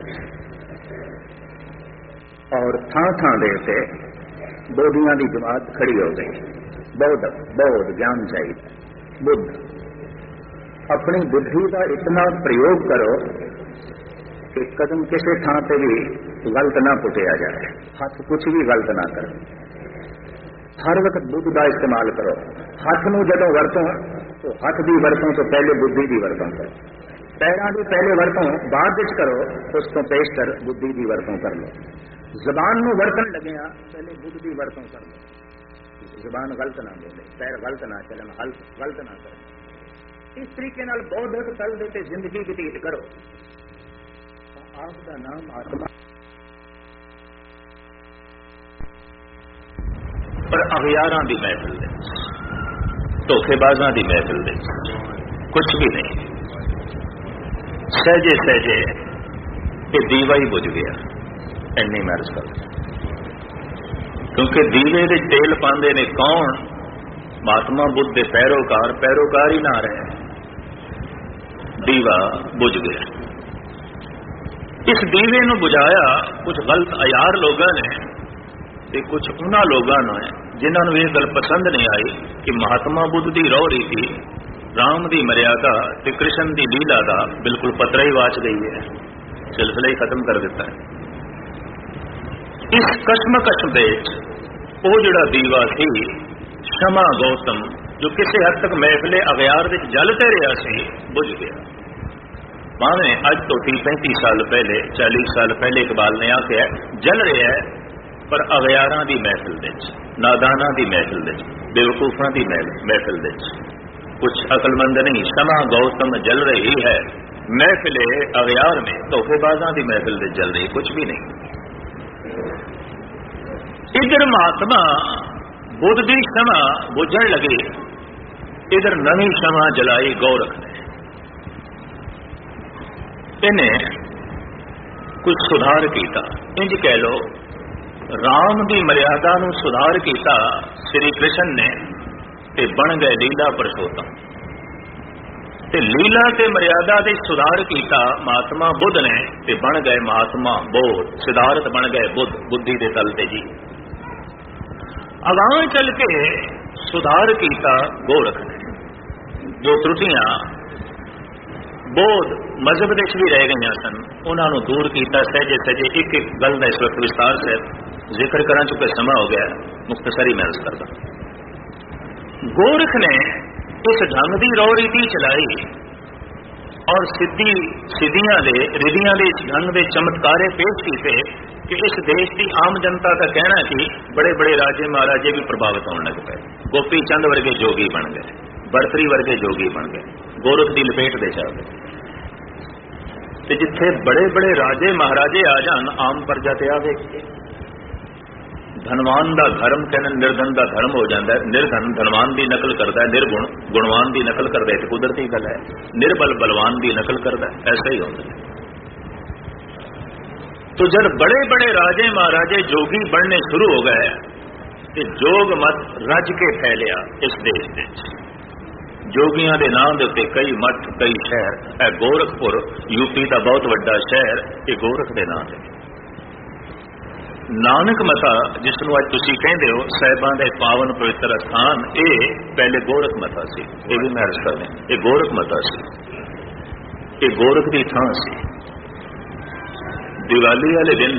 ਔਰ ਥਾਂ ਥਾਂ ਦੇ ਉੱਤੇ ਬੋਧੀਆਂ ਦੀ ਜਮਾਤ ਖੜੀ ਹੋ ਗਈ। ਬਹੁਤ ਗਿਆਨ ਚਾਹੀਦਾ। ਬੁੱਧ ਆਪਣੀ ਬੁੱਧੀ ਦਾ ਇਤਨਾ ਪ੍ਰਯੋਗ ਕਰੋ ਕਿ ਕਦਮ ਕਿਸੇ ਥਾਂ ਤੇ ਵੀ ਗਲਤ ਨਾ ਪੁੱਟਿਆ ਜਾਏ, ਹੱਥ ਕੁਛ ਵੀ ਗਲਤ ਨਾ ਕਰੋ। ਹਰ ਵਕਤ ਬੁੱਧ ਦਾ ਇਸਤੇਮਾਲ ਕਰੋ। ਹੱਥ ਨੂੰ ਜਦੋਂ ਵਰਤੋਂ ਤਾਂ ਹੱਥ ਦੀ ਵਰਤੋਂ ਤੋਂ ਪਹਿਲੇ ਬੁੱਧੀ ਦੀ ਵਰਤੋਂ ਕਰੋ। ਪੈਰਾਂ ਦੀ ਪਹਿਲੇ ਵਰਤੋਂ ਬਾਅਦ ਵਿੱਚ ਕਰੋ, ਉਸ ਤੋਂ ਪੇਸ਼ਤਰ ਬੁੱਧੀ ਦੀ ਵਰਤੋਂ ਕਰ ਲਓ। ਜ਼ਬਾਨ ਨੂੰ ਵਰਤਣ ਲੱਗਿਆ ਪਹਿਲੇ ਬੁੱਧ ਦੀ ਵਰਤੋਂ ਕਰ ਲਓ। ਜ਼ਬਾਨ ਗਲਤ ਨਾ ਬੋਲੇ, ਪੈਰ ਗਲਤ ਨਾ ਚੱਲਣ, ਹਲਕ ਗਲਤ ਨਾ ਕਰਨ। ਇਸ ਤਰੀਕੇ ਨਾਲ ਬੌਧਿਕ ਤਲ ਦੇ ਤੇ ਜ਼ਿੰਦਗੀ ਬਤੀਤ ਕਰੋ। ਆਪ ਦਾ ਨਾਮ ਆਤਮਾ। ਪਰ ਅਗਿਆਰਾਂ ਦੀ ਮਹਿਫਿਲ ਦੇ, ਧੋਖੇਬਾਜ਼ਾਂ ਦੀ ਮਹਿਫਿਲ ਦੇ ਕੁਝ ਵੀ ਨਹੀਂ। ਸਹਿਜੇ ਸਹਿਜੇ ਇਹ ਦੀਵਾ ਹੀ ਬੁਝ ਗਿਆ, ਇੰਨੀ ਮੈਂ ਅਰਜ਼ ਕਰਦਾ। ਕਿਉਂਕਿ ਦੀਵੇ ਦੇ ਤੇਲ ਪਾਉਂਦੇ ਨੇ ਕੌਣ? ਮਹਾਤਮਾ ਬੁੱਧ ਦੇ ਪੈਰੋਕਾਰ ਹੀ ਨਾ ਰਹੇ। ਦੀਵਾ ਬੁਝ ਗਿਆ। ਇਸ ਦੀਵੇ ਨੂੰ ਬੁਝਾਇਆ ਕੁਝ ਗਲਤ ਅਯਾਰ ਲੋਕਾਂ ਨੇ ਤੇ ਕੁਝ ਉਹਨਾਂ ਲੋਕਾਂ ਨੇ ਜਿਨ੍ਹਾਂ ਨੂੰ ਇਹ ਗੱਲ ਪਸੰਦ ਨਹੀਂ ਆਈ ਕਿ ਮਹਾਤਮਾ ਬੁੱਧ ਦੀ ਰਹੁ ਰੀਤੀ, ਰਾਮ ਦੀ ਮਰਿਆਦਾ ਤੇ ਕ੍ਰਿਸ਼ਨ ਦੀ ਲੀਲਾ ਦਾ ਬਿਲਕੁਲ ਪਤਰਾ ਹੀ ਵਾਚ ਗਈ ਹੈ, ਸਿਲਸਿਲਾ ਹੀ ਖਤਮ ਕਰ ਦਿੱਤਾ ਹੈ। ਇਸ ਕਸ਼ਮਕਸ਼ ਦੇ ਉਹ ਜਿਹੜਾ ਦੀਵਾ ਸੀ ਸ਼ਮਾ ਗੌਤਮ, ਜੋ ਕਿਸੇ ਹੱਦ ਤੱਕ ਮਹਿਫਿਲੇ ਅਗਿਆਰ ਵਿੱਚ ਜਲ ਤੇ ਰਿਹਾ ਸੀ, ਬੁਝ ਗਿਆ। ਭਾਵੇਂ ਅੱਜ ਤੋਂ 30-35 ਸਾਲ ਪਹਿਲੇ, 40 ਸਾਲ ਪਹਿਲੇ ਇਕਬਾਲ ਨੇ ਆਖਿਆ ਜਲ ਰਿਹਾ ਹੈ, ਪਰ ਅਗਿਆਰਾਂ ਦੀ ਮਹਿਫਿਲ ਵਿੱਚ, ਨਾਦਾਨਾਂ ਦੀ ਮਹਿਫਿਲ ਵਿੱਚ, ਬੇਵਕੂਫਾਂ ਦੀ ਮਹਿਫਿਲ ਵਿੱਚ, ਕੁਝ ਅਕਲਮੰਦ ਨਹੀਂ। ਸ਼ਮਾ ਗੌਤਮ ਜਲ ਰਹੀ ਹੈ महफिले अगयार में तोहफेबाजा की महफिल में चल रही, कुछ भी नहीं। इधर महात्मा बुद्ध की क्षमा बुझण लगे, इधर नवी क्षमा जलाई गोरख ने। इन्हें कुछ सुधार किया। इंज कह लो राम की मर्यादा नूं सुधार किया श्री कृष्ण ने, ते बन गए लीला पुरुषोत्तम। ते लीला ते मर्यादा दे सुधार किया महात्मा बुद्ध ने, ते बन गए महात्मा बोध। सिद्धार्थ बन गए बुद्ध, बुद्धि के तल ते जी। अगां चल के सुधार किया गोरख ने। जो त्रुटियां बोध मजहब देश भी रह गई सन, उन्होंने दूर किया सहजे सहजे। एक एक गल का इस वक्त विस्तार से जिक्र करा चुके समा हो गया, मुख्तसरी मैं अर्ज करदा। गोरख ने उस ढंग की रौ रीति चलाई और सिद्धियां दे रिधियां दे इस ढंग के चमत्कारे पेश किए कि इस देश की आम जनता का कहना कि बड़े बड़े राजे महाराजे भी प्रभावित होने लग पे। गोपी चंद वर्गे जोगी बन गए, बरतरी वर्गे जोगी बन गए, गोरख की लपेट दे जा गए। जिथे बड़े बड़े राजे महाराजे आ जान, आम प्रजा ते आवे। धनवान का धर्म कहना निर्धन का धर्म हो जाता है। निर्धन धनवान की नकल करता है, निर्गुण गुणवान की नकल करता है, तो कुदरती गल है। निर्बल बलवान की नकल करता है, ऐसा ही होता है। तो जब बड़े बड़े राजे महाराजे जोगी बनने शुरू हो गए, तो जोग मत रज के फैलिया इस देश में। जोगियां दे नाम दे उत्ते कई मठ कई शहर। है गोरखपुर यूपी का बहुत बड़ा शहर, ये गोरख के नाम है। नानक मता जिसनों अज तुसीं कहंदे हो साहिबां दे पावन पवित्र स्थान, ये पहले गोरख मता सी। ये भी मैं अर्ज कर दें, ये गोरख मता सी, ये गोरख की थां सी। दिवाली वाले दिन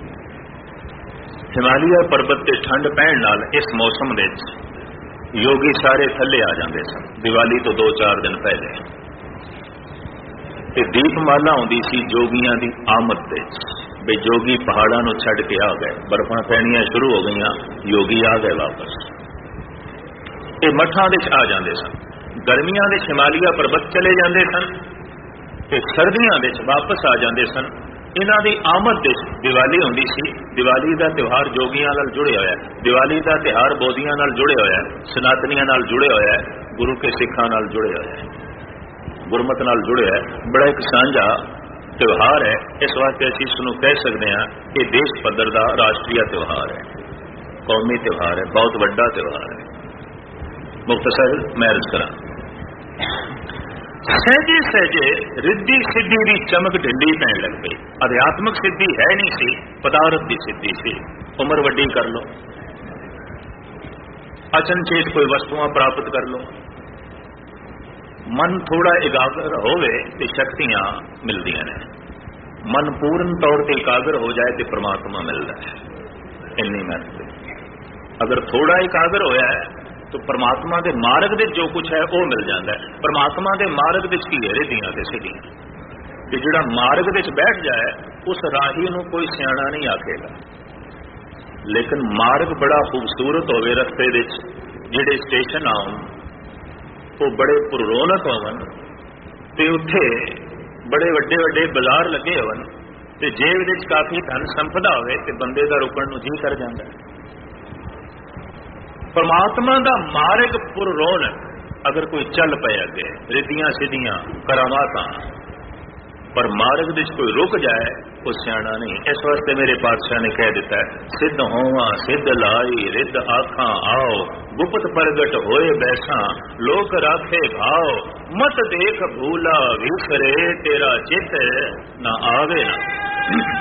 हिमालय पर्वत से ठंड पैण नाल इस मौसम में योगी सारे थले आ जाते सन। दिवाली तो 2-4 दिन पहले ते दीपमाला आउंदी सी जोगियां दी आमद दे। बे जोगी पहाड़ां नूं छड्ड के आ गए, बर्फां पैणियां शुरू हो गईयां, योगी आ गए वापस। ये मठां दे आ जाते सन। गर्मियां दे हिमालय पर्वत चले जाते सन, ते सर्दियां दे वापस आ जाते सन। इन्हां दी आमद दे दिवाली होंदी सी। दिवाली का त्यौहार जोगियां नाल जुड़े होया है, दिवाली का त्यौहार बोधियां नाल जुड़े होया है, सनातनियां नाल जुड़े होया है, गुरु के सिखां नाल जुड़े होया है, गुरमत नाल जुड़े है। बड़ा एक सांझा त्यौहार है। इस वास्ते असीं इसनूं कह सकते हैं कि देश पद्धर का राष्ट्रीय त्यौहार है, कौमी त्यौहार है, बहुत वड्डा त्यौहार है। मुख्तसर मैं अर्ज करा। सहजे सहजे रिद्धि सिद्धि की चमक ढिंडी पैन लग गई। अध्यात्मक सिद्धि है नहीं सी, पदार्थ की सिद्धि सी। उम्र वड्डी कर लो, अचनचेत कोई वस्तुआं प्राप्त कर लो, मन थोड़ा एकाग्र होवे ते शक्तियां मिलदियां ने। मन पूर्ण तौर पर एकाग्र हो जाए तो परमात्मा मिलता है। इन्नी महत्व। अगर थोड़ा एकाग्र होया है तो परमात्मा के मार्ग दे जो कुछ है वो मिल जाता है। परमात्मा के मार्ग दे की है रिधियां ते सिद्धियां, कि जिहड़ा मार्ग दे बैठ जाए उस राही नूं कोई सियाणा नहीं आखेगा। लेकिन मार्ग बड़ा खूबसूरत होवे, रस्ते दे जिहड़े स्टेशन आउन वो बड़े पुररौनक होवन, ते उत्थे बड़े वड्डे वड्डे बाजार लगे होवन, ते जेब दे काफी धन संपदा होवे ते बंदे दा रुकण नूं जी कर जांदा है। परमात्मा का मार्ग पुररौनक, अगर कोई चल पे अगे रिधियां सिद्धियां करामातां, पर मार्ग विच कोई रुक जाए वो सियाणा नहीं। इस वास्ते मेरे पातशाह ने कह दिता है, सिद्ध होवा सिद्ध लाई रिद्ध आखां आओ, गुप्त प्रगट होए बैसा लोक राखे भाव, मत देख भूला विसरे तेरा चित ना आवे ना।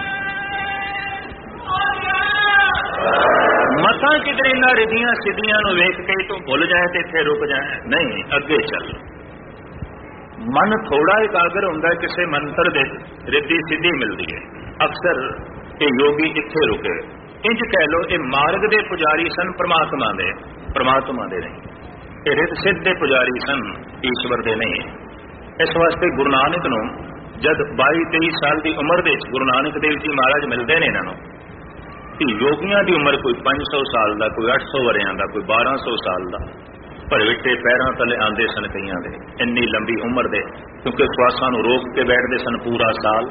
मता किधर इन्हां रिधियां सिद्धियां नूं वेख के तू भुल जाए तो इत्थे रुक जाए, नहीं अगे चल। मन थोड़ा एकाग्र हुंदा है, किसी मंत्र दे रिद्धि सिद्धि मिलती है। अक्सर ये योगी इत्थे रुके। इंज कह लो ये मार्ग दे पुजारी सन परमात्मा दे नहीं। ये रिद्ध सिद्ध दे पुजारी सन, ईश्वर दे नहीं। इस वास्ते गुरु नानक नूं जद 22-23 साल की उम्र दे गुरु नानक देव जी महाराज मिलते हैं इन्हों कि योगियां की उम्र कोई 500 साल का, कोई 800 वरियां का, कोई 1200 साल का, भरविटे पैरों तले आते सन कईयां दे। इन्नी लंबी उम्र दे, क्योंकि श्वासां नूं रोक के बैठते सन पूरा साल,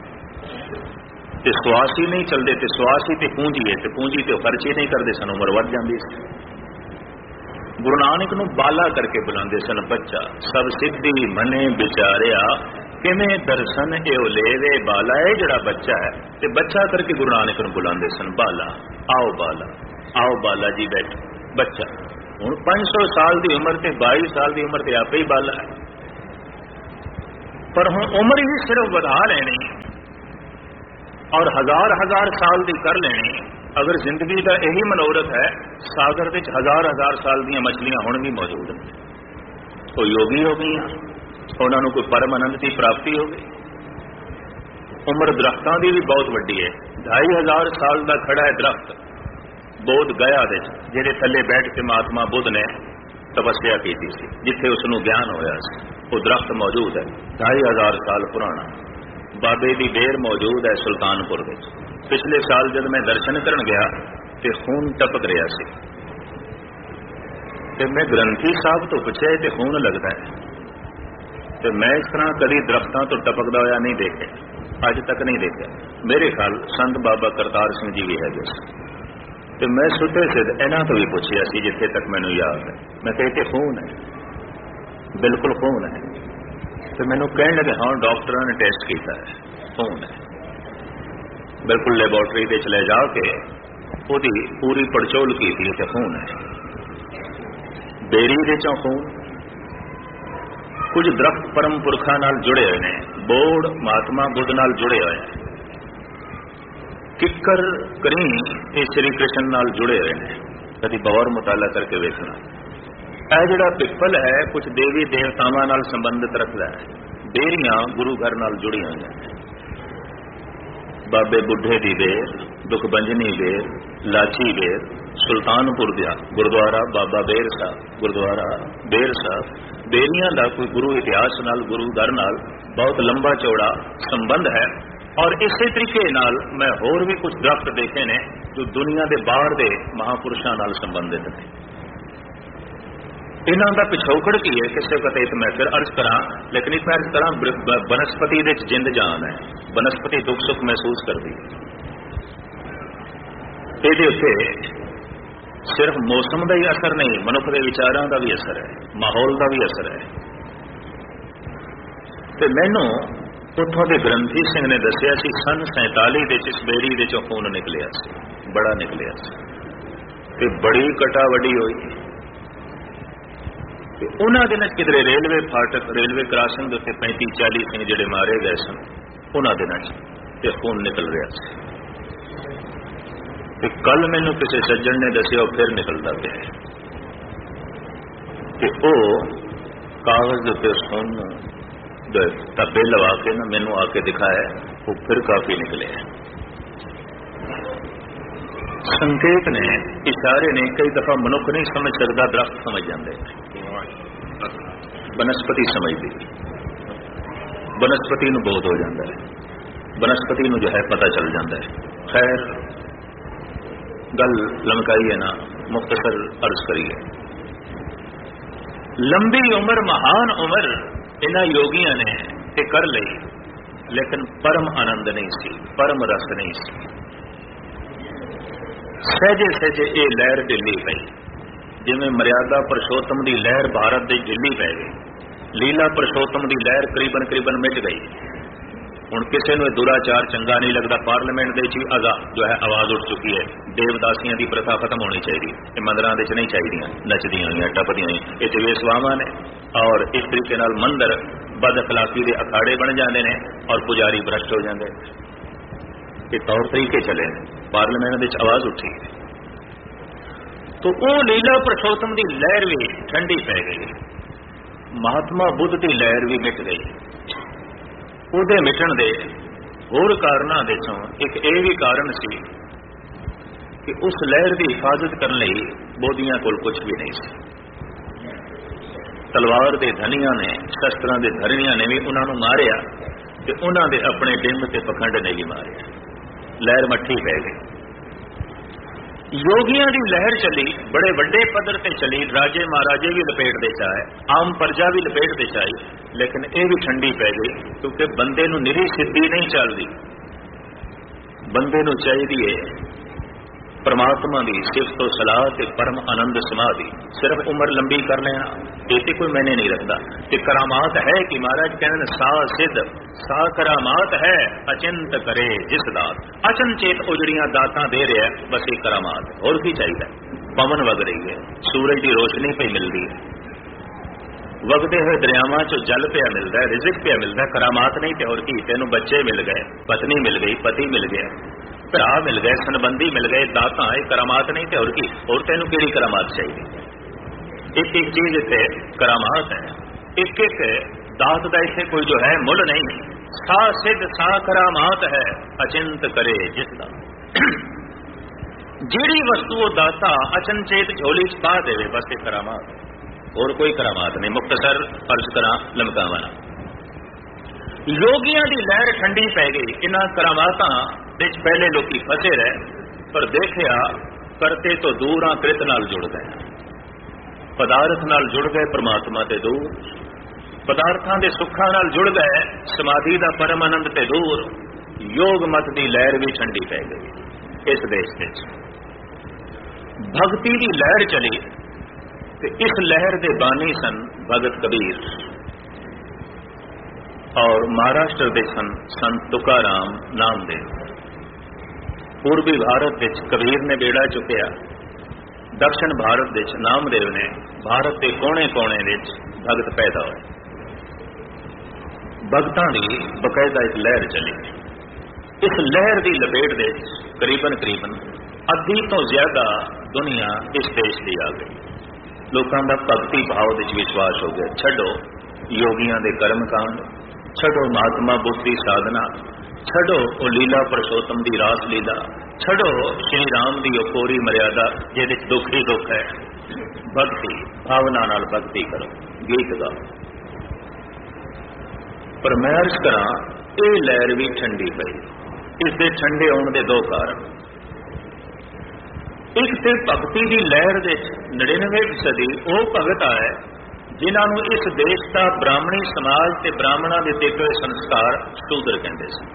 ते श्वास ही नहीं चलते, तो श्वास ही तो पूंजी है, तो पूंजी तो खर्च ही नहीं करते सन, उम्र वध जाती सी। गुरु नानक नूं बाला करके बुलाते सन, बच्चा सब सिद्धि मने विचारिया किवें दर्शन एओ लेवे बाला, है जिहड़ा बच्चा है ते बच्चा करके गुरु नानक नूं बुलांदे सन, बाला आओ बाला जी बैठो। बच्चा हुण 500 साल की उम्र ते 22 साल की उम्र ते आपे ही बाला है, पर हुण उम्र ही सिर्फ वधा लेनी और हजार साल की कर लेनी। अगर जिंदगी का यही मनोरथ है, सागर विच हजार साल दी मछलियां हुण भी मौजूद हैं। वो योगी हो गई, उन्होंने कोई परम आनंद की प्राप्ति हो गई। उम्र दरख्तां की भी बहुत वड्डी है, 2500 साल का खड़ा है दरख्त बोध गया दे, जिहदे थल्ले बैठ के महात्मा बुद्ध ने तपस्या की थी, जिथे उसनूं ज्ञान होया सी। वो दरख्त मौजूद है 2500 साल पुराना। बाबे की बेर मौजूद है सुल्तानपुर में। पिछले साल जब मैं दर्शन करन गया तो खून टपक रहा सी, ते मैं ग्रंथी साहब तो पूछे तो खून लगता है, तो मैं इस तरह कभी दरख्तों तो टपकदा होया नहीं देखे, अज तक नहीं देखा। मेरे ख्याल संत बाबा करतार सिंह जी भी है जिस, तो मैं सुते सिद्ध इन्हां तो भी पूछया सी जिथे तक मैनूं याद है। मैं कहते खून है, बिल्कुल खून है। तो मैनूं कहण लगे हाँ डॉक्टरों ने टेस्ट किया है, खून है। बिल्कुल लैबोरेटरी दे चले जाके ओदी पूरी पड़चोल की थी तो खून है। बेरी दे चों खून, कुछ दरख्त परम पुरखा नाल जुड़े हुए हैं, बोड़ महात्मा बुद्ध नाल जुड़े हुए हैं, किक्कर करी ये श्री कृष्ण नाल जुड़े हुए हैं। कभी गौर मुताला करके वेखना, यह जिहड़ा पिपल है कुछ देवी देवतावां नाल संबंधित रखता है। बेरियां गुरु घर नाल जुड़ी हुई हैं, बाबे बुढ़े दी बेर, दुखभंजनी बेर, लाची बेर, सुल्तानपुर दिया गुरुद्वारा बाबा बेर साहब, गुरुद्वारा बेर साहब, बेरियां दा कोई गुरु इतिहास नाल गुरु घर नाल बहुत लंबा चौड़ा संबंध है। और इसी तरीके नाल मैं होर भी कुछ दरख्त देखे ने जो दुनिया के बाहर के महापुरुषों नाल संबंधित ने। इन्हों का पिछोकड़ की है किसी पते तो मैं फिर अर्ज करा, लेकिन इस अर्ज करा बनस्पति दे जिंद जान है, बनस्पति दुख सुख महसूस करती है। ये सिर्फ मौसम का ही असर नहीं, मनुख के विचारों का भी असर है, माहौल का भी असर है। तो मैनू उतों के ग्रंथी सिंह ने दसिया सी सन 47 के इस बेरी दे चों खून निकलिया सी, बड़ा निकलिया सी, बड़ी कटा वड्डी हुई। उन्होंने दिनों किधरे रेलवे फाटक रेलवे क्रॉसिंग के 35-40 सिंह जिहड़े मारे गए सन, उन्होंने दिनों खून निकल रहा है। कल मैनू किसी सज्जन ने दसिया फिर निकलता गया कि वो कागज के खून धब्बे लवा के ना मैनू आके दिखाया, वो फिर काफी निकले। संकेत ने इशारे ने कई दफा मनुख नहीं समझ सकता, दरख्त समझ जाते, बनस्पति समझती, बनस्पति नूं बोध हो जाता है, बनस्पति नूं जो है पता चल जाता है। खैर गल लमकाई है ना, मुख्तसर अर्ज करिए। लंबी उम्र महान उम्र इन्हां योगियों ने ते कर ली, लेकिन परम आनंद नहीं सी, परम रस नहीं सी। सहजे सहजे ये लहर ढिली पई, जिवें मर्यादा पुरुषोत्तम की लहर भारत की ढिली पै गई, लीला पुरुषोत्तम की लहर करीबन मिट गई। हुण किसी नूं दुराचार चंगा नहीं लगता, पार्लीमेंट दे विच जो है आवाज उठ चुकी है, देवदासियां की प्रथा खत्म होनी चाहिए, ये मंदिरां दे विच नहीं चाहिए, नचदियां होईयां टपदियां होईयां, ये बेसवावां ने। और इस तरीके नाल मंदिर बद अखलाकी के अखाड़े बन जाते हैं और पुजारी भ्रष्ट हो जाते हैं। ये तौर तरीके चले ने, पार्लीमेंट दे विच आवाज उठी, तो वो लीला पुरुषोत्तम की लहर भी ठंडी पै गई, महात्मा बुद्ध की लहर भी मिट गई। ਉਹਦੇ ਮਿਟਣ ਦੇ ਹੋਰ ਕਾਰਨਾਂ ਦੇ ਚੋਂ ਇੱਕ ਇਹ ਵੀ ਕਾਰਨ ਸੀ ਕਿ ਉਸ ਲਹਿਰ ਦੀ ਹਿਫਾਜ਼ਤ ਕਰਨ ਲਈ ਬੋਧੀਆਂ ਕੋਲ ਕੁਝ ਵੀ ਨਹੀਂ ਸੀ। ਤਲਵਾਰ ਦੇ ਧਨੀਆਂ ਨੇ, ਸ਼ਸਤਰਾਂ ਦੇ ਧਰਨੀਆਂ ਨੇ ਵੀ ਉਹਨਾਂ ਨੂੰ ਮਾਰਿਆ ਤੇ ਉਹਨਾਂ ਦੇ ਆਪਣੇ ਡਿੰਬ ਤੇ ਪਖੰਡ ਨੇ ਵੀ ਮਾਰਿਆ, ਲਹਿਰ ਮੱਠੀ ਪੈ ਗਈ। योगियां की लहर चली, बड़े वड्डे पद्धर से चली, राजे महाराजे भी लपेट दे चाहे, आम प्रजा भी लपेट दे चाहे, लेकिन यह भी ठंडी पै गई, क्योंकि बंदे नूं निरी सिद्धि नहीं चलती। बंदे नूं चाहिए परमात्मा की सिफत सलाह ते परम आनंद समाधि। सिर्फ उम्र लंबी कर लेना ये कोई मैंने नहीं रखता। ते करामात है कि महाराज कहने सा सिद्ध सा करामात है अचिंत करे जिस दात। अचनचेत उजड़ियां दातां दे रहा है, बस एक करामात है, और की चाहिए। पवन वग रही है, सूरज की रोशनी पे मिलती है, वगते हुए दरियावां चो जल पिया मिलता है, रिजिक पिया मिलता है। करामात नहीं ते और की। तेनों बच्चे मिल गए, पत्नी मिल गई, पति मिल गया, भरा मिल गए, संबंधी मिल गए, दाता है। करामात नहीं ते और की। और तेनों केड़ी करामात चाहिए? एक एक चीज इतने करामात है, एक एक दात का इसे कोई जो है मुल नहीं। सा सिद्ध सा करामात है अचिंत करे जिस दात। जिहड़ी वस्तु वो दाता अचनचेत झोली च पा देवे, बस ये करामात, और कोई करामात नहीं। मुख्तसर अर्ज करा लमकावा, योगियां दी लहर ठंडी पै गई। इन्हां करामातां विच पहले लोकी फसे रहे, पर देखिया करते तो दूर कृत नाल जुड़ गए, पदार्थ नाल जुड़ गए, परमात्मा ते दूर, पदार्थां दे सुखां नाल जुड़ गए, समाधि दा परम आनंद ते दूर। योग मत दी लहर भी ठंडी पै गई। इस देश विच भगती दी लहर चली, ते इस लहर दे बानी सन भगत कबीर, और महाराष्ट्र दे सन संत तुकाराम नामदेव। पूर्वी भारत विच कबीर ने बेड़ा चुकिया, दक्षिण भारत विच नामदेव ने, भारत के कोने कोने विच भगत पैदा होए। भगतां दी बकायदा एक लहर चली। इस लहर की लपेट दे करीबन करीबन अद्धी तो ज्यादा दुनिया इस देश की आ गई। लोगों का भगती भाव विच विश्वास हो गया। छड्डो योगियां दे कर्म कांड, छड्डो महात्मा बुद्ध की साधना, छड्डो वो लीला परसोत्तम की रास लीला, छड्डो श्री राम की कोरी मर्यादा जिहदे च दुख ही दुख है। भक्ति भावना नाल भक्ति करो, गीत गाओ। पर मैं अर्ज करा, ये लहर भी ठंडी पई। इसके ठंडे होने के दो कारण। एक तो भगती की लहर दे 99% वो भगत आए जिन्होंने इस देश का ब्राह्मणी समाज ते ब्राह्मणों के दिते हुए संस्कार शूद्र कहते सन।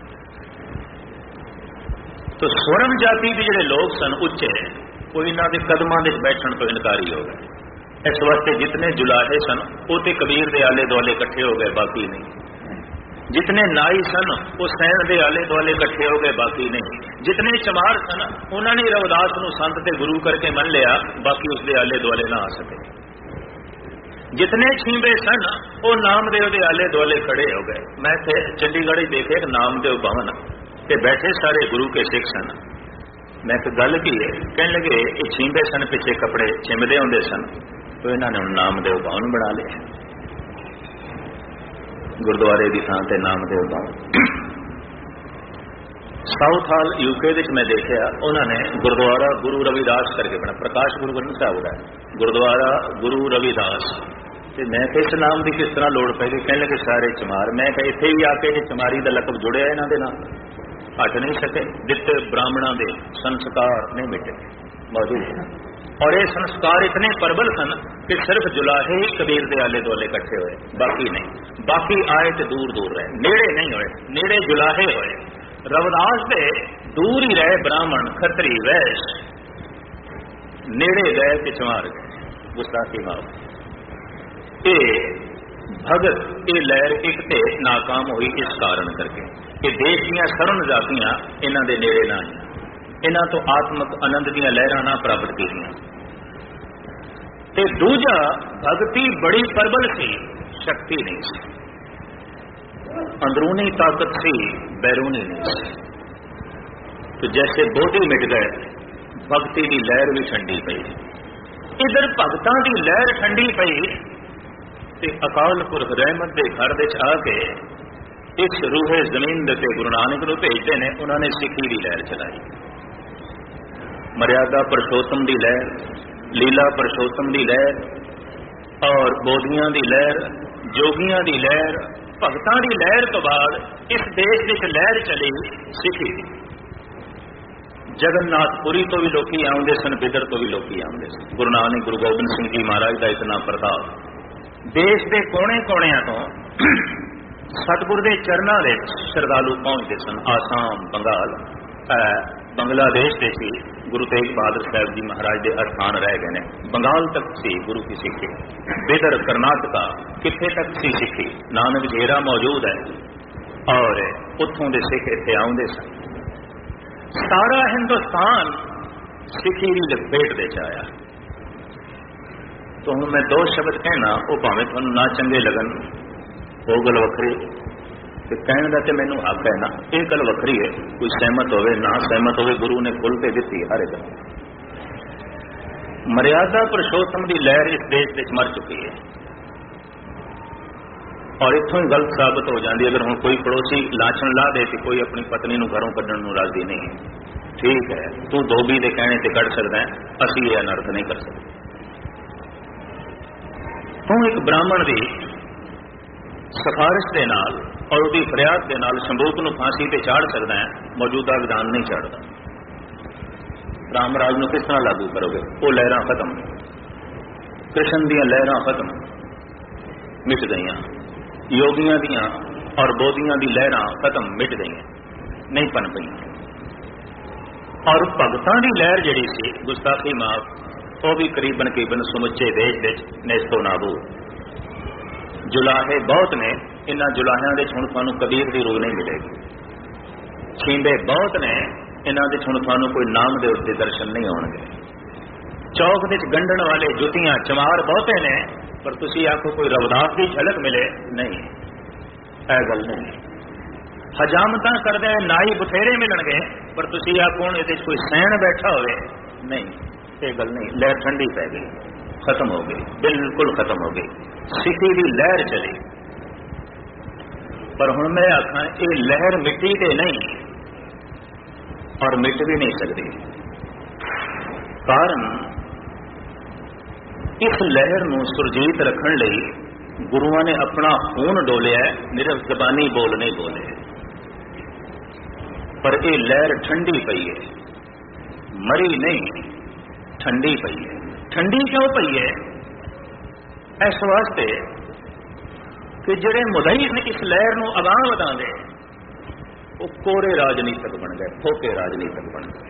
तो स्वर्ण जाति के जिहड़े लोग सन उच्चे, वो इन्हां दे कदमां दे बैठण तो इनकारी हो गए। इस वास्ते जितने जुलाहे सन वो तो कबीर दे आले दुआले इकट्ठे हो गए, बाकी नहीं। जितने नाई सन वो सैन दे आले दुआले इकट्ठे हो गए, बाकी नहीं। जितने चमार सन उन्होंने रविदास नूं संत ते गुरु करके मन लिया, बाकी उसके आले दुआले ना आ सके। जितने छींबे सन वो नामदेव के आले दुआले खड़े हो गए। मैं चंडीगढ़ ही देखे एक नामदेव भवन ते बैठे सारे गुरु के सिख सन। मैं एक गल की है, कहने लगे ये छींबे सन पिछे कपड़े छिमदे होंदे सन, तो इन्होंने नामदेव भवन बना लिया, गुरुद्वारे की थां ते नामदेव भवन। साउथ हाल यूके मैं देखा, उन्होंने गुरुद्वारा गुरु रविदास करके बना, प्रकाश गुरु ग्रंथ साहब का गुरुद्वारा गुरु रविदास। ते मैं इस नाम की किस तरह लोड़ पै गई, कहने लगे सारे चमार। मैं इत्थे ही आके चमारी का लकब जुड़िया इन्हों के नाम, हट नहीं सके। दिते ब्राह्मणों के संस्कार नहीं मिटे मौजूद, और ये संस्कार इतने प्रबल सन कि सिर्फ जुलाहे ही कबीर के आले दुआले इकट्ठे हुए, बाकी नहीं। बाकी आए तो दूर दूर रहे, नेड़े नहीं हुए, नेड़े जुलाहे हुए। रविदास से दूर ही रहे ब्राह्मण खत्री वैश्य, नेड़े गए कि चमार गए, गुस्ताखी माफ। ये भगत ये लहर एक ते नाकाम हुई इस कारण करके कि देश दियां सरन जातियां इन्हां दे नेड़े ना आईयां, इन्हां तो आत्मक आनंद दियां लहरां ना प्राप्त कीतियां। ते दूजा भगती बड़ी प्रबल सी, शक्ति नहीं सी, अंदरूनी ताकत सी, बैरूनी नहीं सी। तो जैसे बोधि मिट गए, भक्ति की लहर भी ठंडी पई। इधर भगतां की लहर ठंडी पई ते अकाल पुरख रहमत के घर विच आके इस रूहे जमीन दे गुरु नानक नूं भेजते ने, उन्होंने सिक्खी की लहर चलाई। मर्यादा परसोत्तम की लहर, लीला परसोत्तम की लहर, और बोधियां की लहर, जोगियां की लहर, भगतां की लहर तो बाद इस देश विच लहर चली सिक्खी की। जगन्नाथपुरी तो भी लोग आउंदे सन, बिदर तो भी लोग आउंदे सन। गुरु नानक गुरु गोबिंद सिंह जी महाराज का इतना प्रताप, देश के कोने कोणियां तो सतगुर के चरणों में श्रद्धालु पहुंचते सन। आसाम, बंगाल, बांग्लादेश के भी गुरु तेग बहादुर साहब जी महाराज के अस्थान रह गए हैं। बंगाल तक सी गुरु की सिक्खी, बिदर करनाटका किथे तक सी सिक्खी, नानक घेरा मौजूद है और उत्थों के सिख इत्थे आउंदे सन। सारा हिंदुस्तान सिक्खी की लपेट दे आया। तो हुण मैं दो शब्द कहना, वो भावें तुहानूं ना चंगे लगन, वो गल वखरी, कहने का तो मैनू हक है ना, ये गल वखरी है। कोई सहमत होवे ना सहमत होवे, गुरु ने खुल के दी हर एक। मर्यादा पुरुषोत्तम की लहर इस देश में मर चुकी है और इतों ही गलत साबित हो जाती। अगर हम कोई पड़ोसी लाछन ला दे कि कोई अपनी पत्नी नूं घरों कढ़ण नूं राजी नहीं, ठीक है तू धोबी के कहने से कढ़ सकता है, असीं यह अनर्थ नहीं कर सकते। तू एक ब्राह्मण की सिफारिश के नाल और उसकी फरियाद के नाल संभोग नूं फांसी ते चाड़ सकता है, मौजूदा विधान नहीं चाड़ता। रामराज नूं किस तरह लागू करोगे? वो लहरां खत्म, कृष्ण दीयां लहरां खत्म, मिट गईयां, योगियां दीयां और बोधियां दी लहरां खत्म, मिट गईयां, नहीं पन पईयां। और भगतां दी लहर जिहड़ी सी गुस्ताखी माफ, वो भी करीबन समुचे देश विच नेस्तो नाबूद। जुलाहे बहुत ने, इन्हां जुलाहियां दे हुण तुहानूं कबीर दी रूह नहीं मिलेगी। छींबे बहुत ने, इन्हां दे हुण तुहानूं कोई नाम दे उसके दर्शन नहीं होणगे। चौक दे गंढण वाले जुतियां चमार बहुते ने, पर तुसीं आखो कोई रविदास की झलक मिले, नहीं, ऐ गल नहीं। हजामतां करदे नाई बथेरे मिलणगे, पर तुसीं आखो हुण इहदे कोई सैण बैठा होवे, नहीं, ये गल नहीं। लहर ठंडी पै गई, खत्म हो गई, बिल्कुल खत्म हो गई, सिक्खी की लहर चली। पर हुण मैं आखां ये लहर मिट्टी ते नहीं और मिट भी नहीं सकती। कारण इस लहर नूं सुरजीत रखण लई गुरुआं ने अपना खून डोलिया, निरफ जबानी बोल नहीं बोले। पर ये लहर ठंडी पई है, मरी नहीं, ठंडी पई है। ठंडी क्यों पई है? इस वास्ते कि जिहड़े मुदई ने इस लहर नूं अगाह वधांदे वो कोरे राजनीतिक बन गए, फोके राजनीतिक बन गए।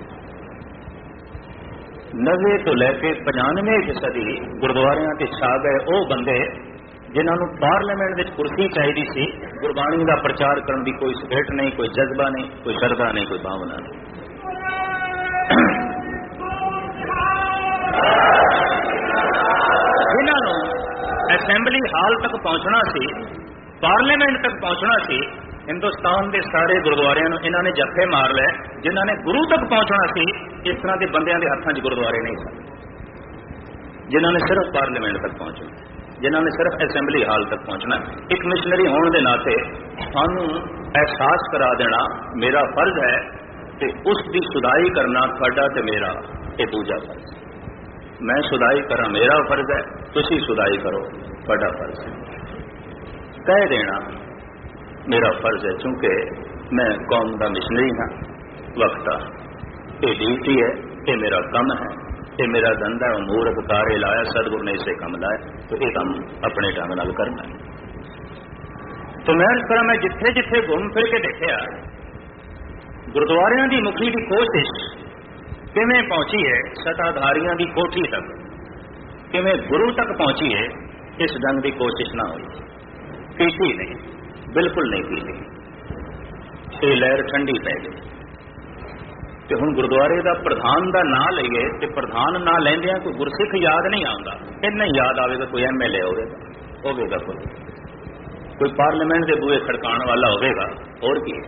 90 तो लैके 95 सदी गुरुद्वारियां ते छा गए वो बंदे जिन्हां नूं पार्लीमेंट विच कुर्सी चाहिदी सी, गुरबाणी का प्रचार करने की कोई स्पिरिट नहीं, कोई जज्बा नहीं, कोई श्रद्धा नहीं, कोई भावना नहीं। जिन्हां नूं असैंबली हाल तक पहुंचना सी, पार्लीमेंट तक पहुंचना सी, हिंदुस्तान के सारे गुरुद्वारियां नूं इन्हां ने जफ्फे मार लै। जिन्हां ने गुरु तक पहुंचना सी, इस तरह के बंदियां के हत्थां 'च गुरुद्वारे नहीं सन। जिन्हां ने सिर्फ पार्लीमेंट तक पहुंचना, जिन्हां ने सिर्फ असैंबली हाल तक पहुंचना। एक मिशनरी होने के नाते सानूं एहसास करा देना मेरा फर्ज है, ते उसकी सुधाई करना तुहाडा ते मेरा ये दूजा फर्ज है। मैं सुधाई करा मेरा फर्ज है, तुसी सुधाई करो तुहाडा फर्ज है। कह देना मेरा फर्ज है, क्योंकि मैं कौम का मिशनरी हाँ। वक्त ये ड्यूटी है, ये मेरा कम है, ये मेरा धंधा है। मूर्ख कारे लाया, सदगुरु ने इसे कम लाया, तो ये काम अपने ढंग नाल करना है। तो मैं इस तरह मैं जिथे जिथे घूम फिर के देखा गुरुद्वारियां की मुखी की कोशिश किवें पहुंची है सताधारियां की कोठी तक, किवें गुरु तक पहुंची है, इस ढंग की कोशिश ना हुई, कीती नहीं, बिल्कुल नहीं कीती। ये लहर ठंडी पै गई। तो हुण गुरुद्वारे का प्रधान का नाम लईए तो प्रधान ना लैंदियां कोई गुरसिख याद नहीं आता, इन्ना याद आएगा कोई MLA होगा, कोई पार्लीमेंट के बूहे खड़काने वाला होगा, और की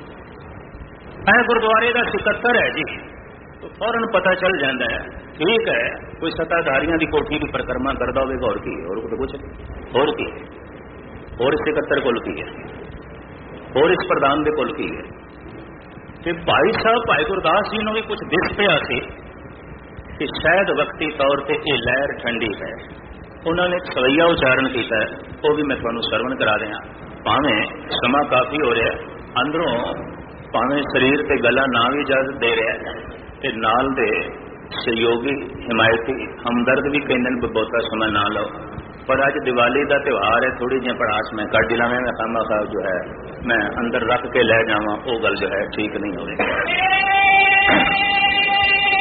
है गुरुद्वारे का सिकत्तर है जी, तो फौरन पता चल जाता है, ठीक है कोई सत्ताधारियों की कोठी की परिक्रमा करता होगा, और की और कुछ और की और इस सिकत्तर कुल की है, और इस प्रधान के कुल की है। कि भाई साहब भाई गुरदास जी ने भी कुछ दिस पिया सी कि शायद वक्ती तौर पर यह लहर ठंडी है। उन्होंने एक सवैया उच्चारण किया, वो भी मैं थोड़ा सरवण करा दें। भावें समा काफ़ी हो रहा है, अंदरों भावें शरीर ते गला ना भी इजाजत दे रहा है, ते नाल दे सहयोगी हिमायती हमदर्द भी कहते हैं बहुता समय ना लो। पर अज दिवाली का त्यौहार है, थोड़ी जी पड़ास मैं कट ला, मैं खामा खा जो है मैं अंदर रख के लै जावा, वो गल जो है ठीक नहीं हो रही।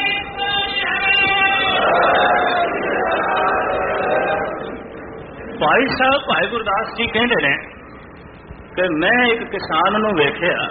ਭਾਈ ਸਾਹਿਬ ਭਾਈ ਗੁਰਦਾਸ ਜੀ ਕਹਿੰਦੇ ਨੇ ਕਿ ਮੈਂ ਇੱਕ ਕਿਸਾਨ ਨੂੰ ਵੇਖਿਆ,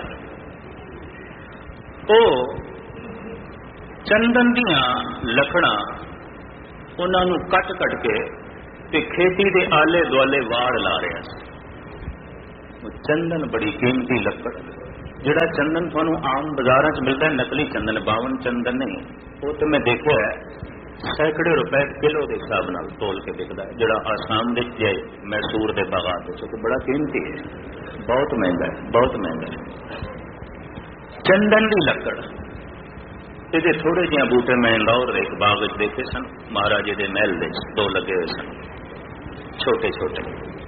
ਉਹ ਚੰਦਨ ਦੀਆਂ ਲੱਕੜਾਂ ਉਹਨਾਂ ਨੂੰ ਕੱਟ ਕੇ ਤੇ ਖੇਤੀ ਦੇ ਆਲੇ ਦੁਆਲੇ ਵਾੜ ਲਾ ਰਿਹਾ ਸੀ। ਉਹ ਚੰਦਨ ਬੜੀ ਕੀਮਤੀ ਲੱਕੜ, ਜਿਹੜਾ ਚੰਦਨ ਤੁਹਾਨੂੰ ਆਮ ਬਾਜ਼ਾਰਾਂ 'ਚ ਮਿਲਦਾ ਨਕਲੀ ਚੰਦਨ, ਬਾਵਨ ਚੰਦਨ ਨਹੀਂ, ਉਹ ਤਾਂ ਮੈਂ ਦੇਖਿਆ ਸੈਂਕੜੇ ਰੁਪਏ ਕਿਲੋ ਦੇ ਹਿਸਾਬ ਨਾਲ ਤੋਲ ਕੇ ਵਿਕਦਾ ਹੈ। ਜਿਹੜਾ ਆਸਾਮ ਦੇ ਜੇ ਮੈਸੂਰ ਦੇ ਬਾਗਾਂ ਵਿੱਚ ਉਹ ਬੜਾ ਕੀਮਤੀ ਹੈ, ਬਹੁਤ ਮਹਿੰਗਾ ਹੈ, ਬਹੁਤ ਮਹਿੰਗਾ ਹੈ। ਚੰਦਨ ਦੀ ਲੱਕੜ, ਇਹਦੇ ਥੋੜੇ ਜਿਹੇ ਬੂਟੇ ਮੈਂ ਇੰਦੌਰ ਦੇ ਇੱਕ ਬਾਗ ਵਿੱਚ ਦੇਖੇ ਸਨ, ਮਹਾਰਾਜੇ ਦੇ ਮਹਿਲ ਦੇ 2 ਲੱਗੇ ਹੋਏ ਸਨ, ਛੋਟੇ ਛੋਟੇ।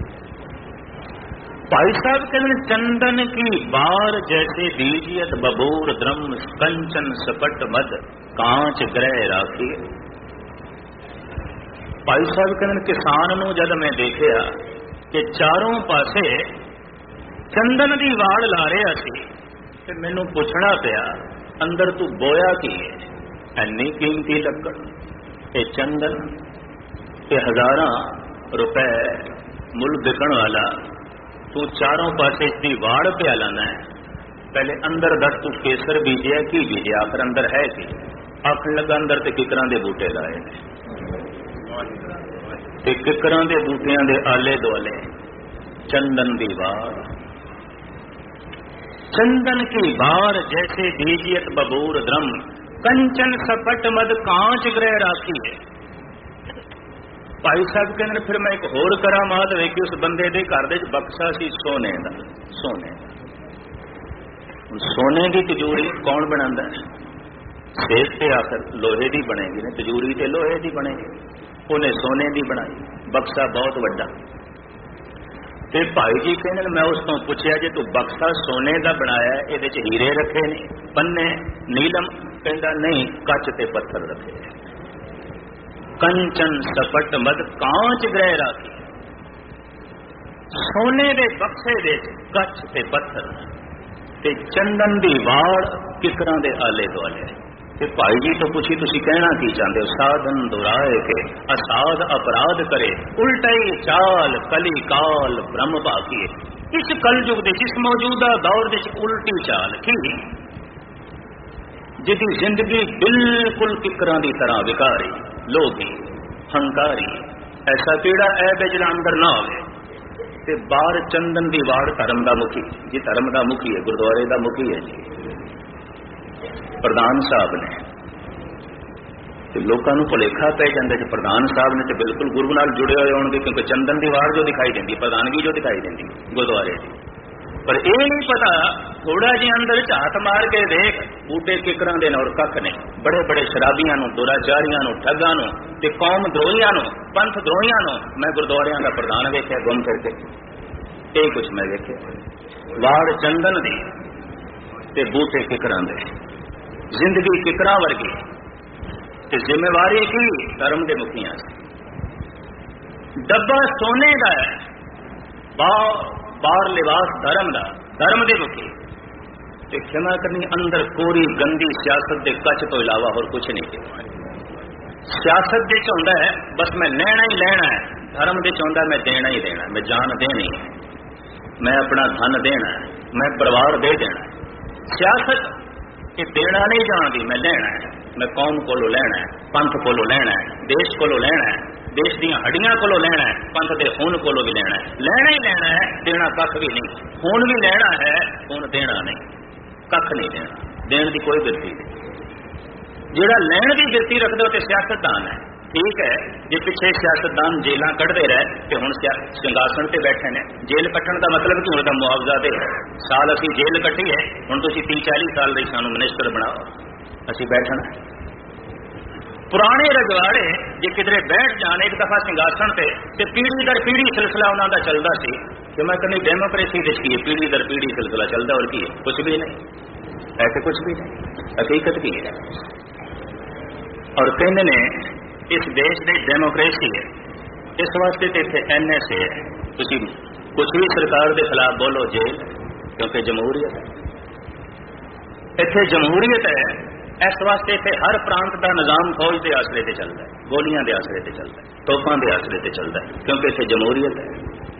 भाई साहब कहते चंदन की बार जैसे दीजियत बबूर द्रम कंचन सपट मद कांच ग्रह राखी। भाई साहब कहते किसान नूं जद मैं देखिया कि चारों पासे चंदन की वाड़ ला रहा सी ते मैनू पुछना पिया अंदर तू बोया की है, इन्नी कीमती लकड़ ये चंदन ते हजारां रुपए मुल बिकण वाला, तू चारों पासे इसकी वाड़ पिया लाना है। पहले अंदर दस तू केसर बीजिया की बीजिया, आखिर अंदर है कि आखिर लगा अंदर ते किकरां दे बूटे लाए ते किकरां दे बूटियां दे आले दुआले चंदन की वाड़। चंदन की वाड़ जैसे बीजियत बबूर द्रम कंचन सपट मद कांच ग्रह राखी है। भाई साहब कहते फिर मैं एक होर करामात वेखी, उस बंदे दे घर दे बक्सा सी सोने दा, सोने सोने की तिजोरी कौन बनांदा है? सेठ ते आखिर लोहे की बनेगी ने, तिजोरी ते लोहे की बनेगी, उन्हें सोने की बनाई, बक्सा बहुत वड्डा। ते भाई जी कहने मैं उस तो पूछया जे तू बक्सा सोने का बनाया ये हीरे रखे ने, पन्ने नीलम? कहता नहीं, कच ते पत्थर रखे। कंचन सपट मद कांच ग्रह राखी। सोने दे बक्से दे कच ते पत्थर ते चंदन दी वाड़ किकरां दे आले दुआले। ते भाई जी तो पूछी तुसी कहना की चाहते हो? साधन दुराए के असाध अपराध करे, उल्टाई चाल कली काल ब्रह्म भागिए। इस कलयुग दे जिस मौजूदा दौर दे उल्टी चाल की जिहदी जिंदगी बिल्कुल किकरां दी तरह विकारी, लोभी, हंकारी, ऐसा केड़ा ऐब जिहड़ा अंदर ना होवे। ते बाहर चंदन दी वाड़ धर्म दा मुखी जी, धर्म दा मुखी है, गुरुद्वारे दा मुखी है जी, प्रधान साहब ने। ते लोकां नूं भुलेखा पै जांदा कि प्रधान साहब ने ते बिल्कुल गुरु नाल जुड़े होए होणगे, क्योंकि चंदन दी वाड़ जो दिखाई देंदी, प्रधानगी जो दिखाई देंदी गुरुद्वारे दी। पर यह नहीं पता थोड़ा जिहा अंदर झात मार के देख, बूटे किकरां दे और कख ने, बड़े बड़े शराबियां नूं, दुराचारियां नूं, ठगां नूं ते कौम द्रोहियां नूं, पंथ द्रोहियां नूं मैं गुरुद्वारियां दा प्रधान वेखिया गुम करके। यही कुछ मैं वेखिया, वाड़ चंदन दी ते बूटे किकरां दे, जिंदगी किकरां वर्गी ते जिम्मेवारी की धर्म दे मुखियां से। डब्बा सोने का है, बाहर लिबास धर्म का, धर्म दे मुखी ते क्षमा करनी अंदर कोरी गंदी सियासत दे कच तो इलावा और कुछ नहीं। सियासत दे चाहता है बस मैं लेना ही लेना है, धर्म दे चाहता मैं देना ही देना, मैं जान देनी है, मैं अपना धन देना है, मैं परिवार दे देना है। सियासत ये देना नहीं जानती, मैं लेना है, मैं कौम कोलों लेना है, पंथ कोलों लेना है, देश कोलों लेना है, देश दी हड्डियां कोलों लेना है, पंथ दे खून कोलों भी लेना है। लेना ही लेना है, देना कख भी नहीं। खून भी लेना है, खून देना नहीं, कख नहीं देना, देने की कोई बिरती नहीं। जिहड़ा लैण की बिरती रखदे हो ते सियासतदान है, ठीक है। जे पिछे सियासतदान जेलां कढ़दे रहे ते हुण सिंघासन ते बैठे ने, जेल कट्टण का मतलब कि हुण तां मुआवजा दे, साल असीं जेल कट्टी है, हुण तुसीं 30-40 साल दे सानूं मिनिस्टर बनाओ, असीं बैठना। पुराने रजवाड़े जे किधरे बैठ जाने एक दफा सिंघासन ते पीढ़ी दर पीढ़ी सिलसिला उन्होंने चलता सी कि मैं कहनी डेमोक्रेसी की है, पीढ़ी दर पीढ़ी सिलसिला चलता, और की है? कुछ भी नहीं, ऐसे कुछ भी नहीं, हकीकत की है। और कहने ने इस देश की डेमोक्रेसी है, इस वास्ते तो इतने NSA है, तुसी कुछ भी सरकार के खिलाफ बोलो जेल, क्योंकि जमहूरीयत है। इतने जमहूरीयत है इस वास्ते इत्थे हर प्रांत का निजाम फौज के आसरे से चलता है, गोलियां के आसरे से चलता है, तोपां के आसरे से चलता है, क्योंकि इत्थे जमहूरीयत है।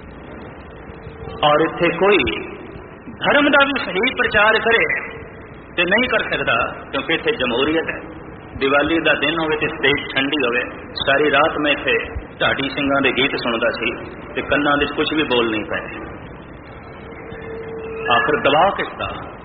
और इत्थे कोई धर्म का भी सही प्रचार करे तो नहीं कर सकता, क्योंकि इत्थे जमहूरीयत है। दिवाली का दिन होवे ते स्टेज ठंडी होवे, सारी रात मैं इत्थे ढाडी सिंगां दे गीत सुनदा सी ते कन्नां विच कुछ भी बोल नहीं पाए। आखिर दबाव किसका?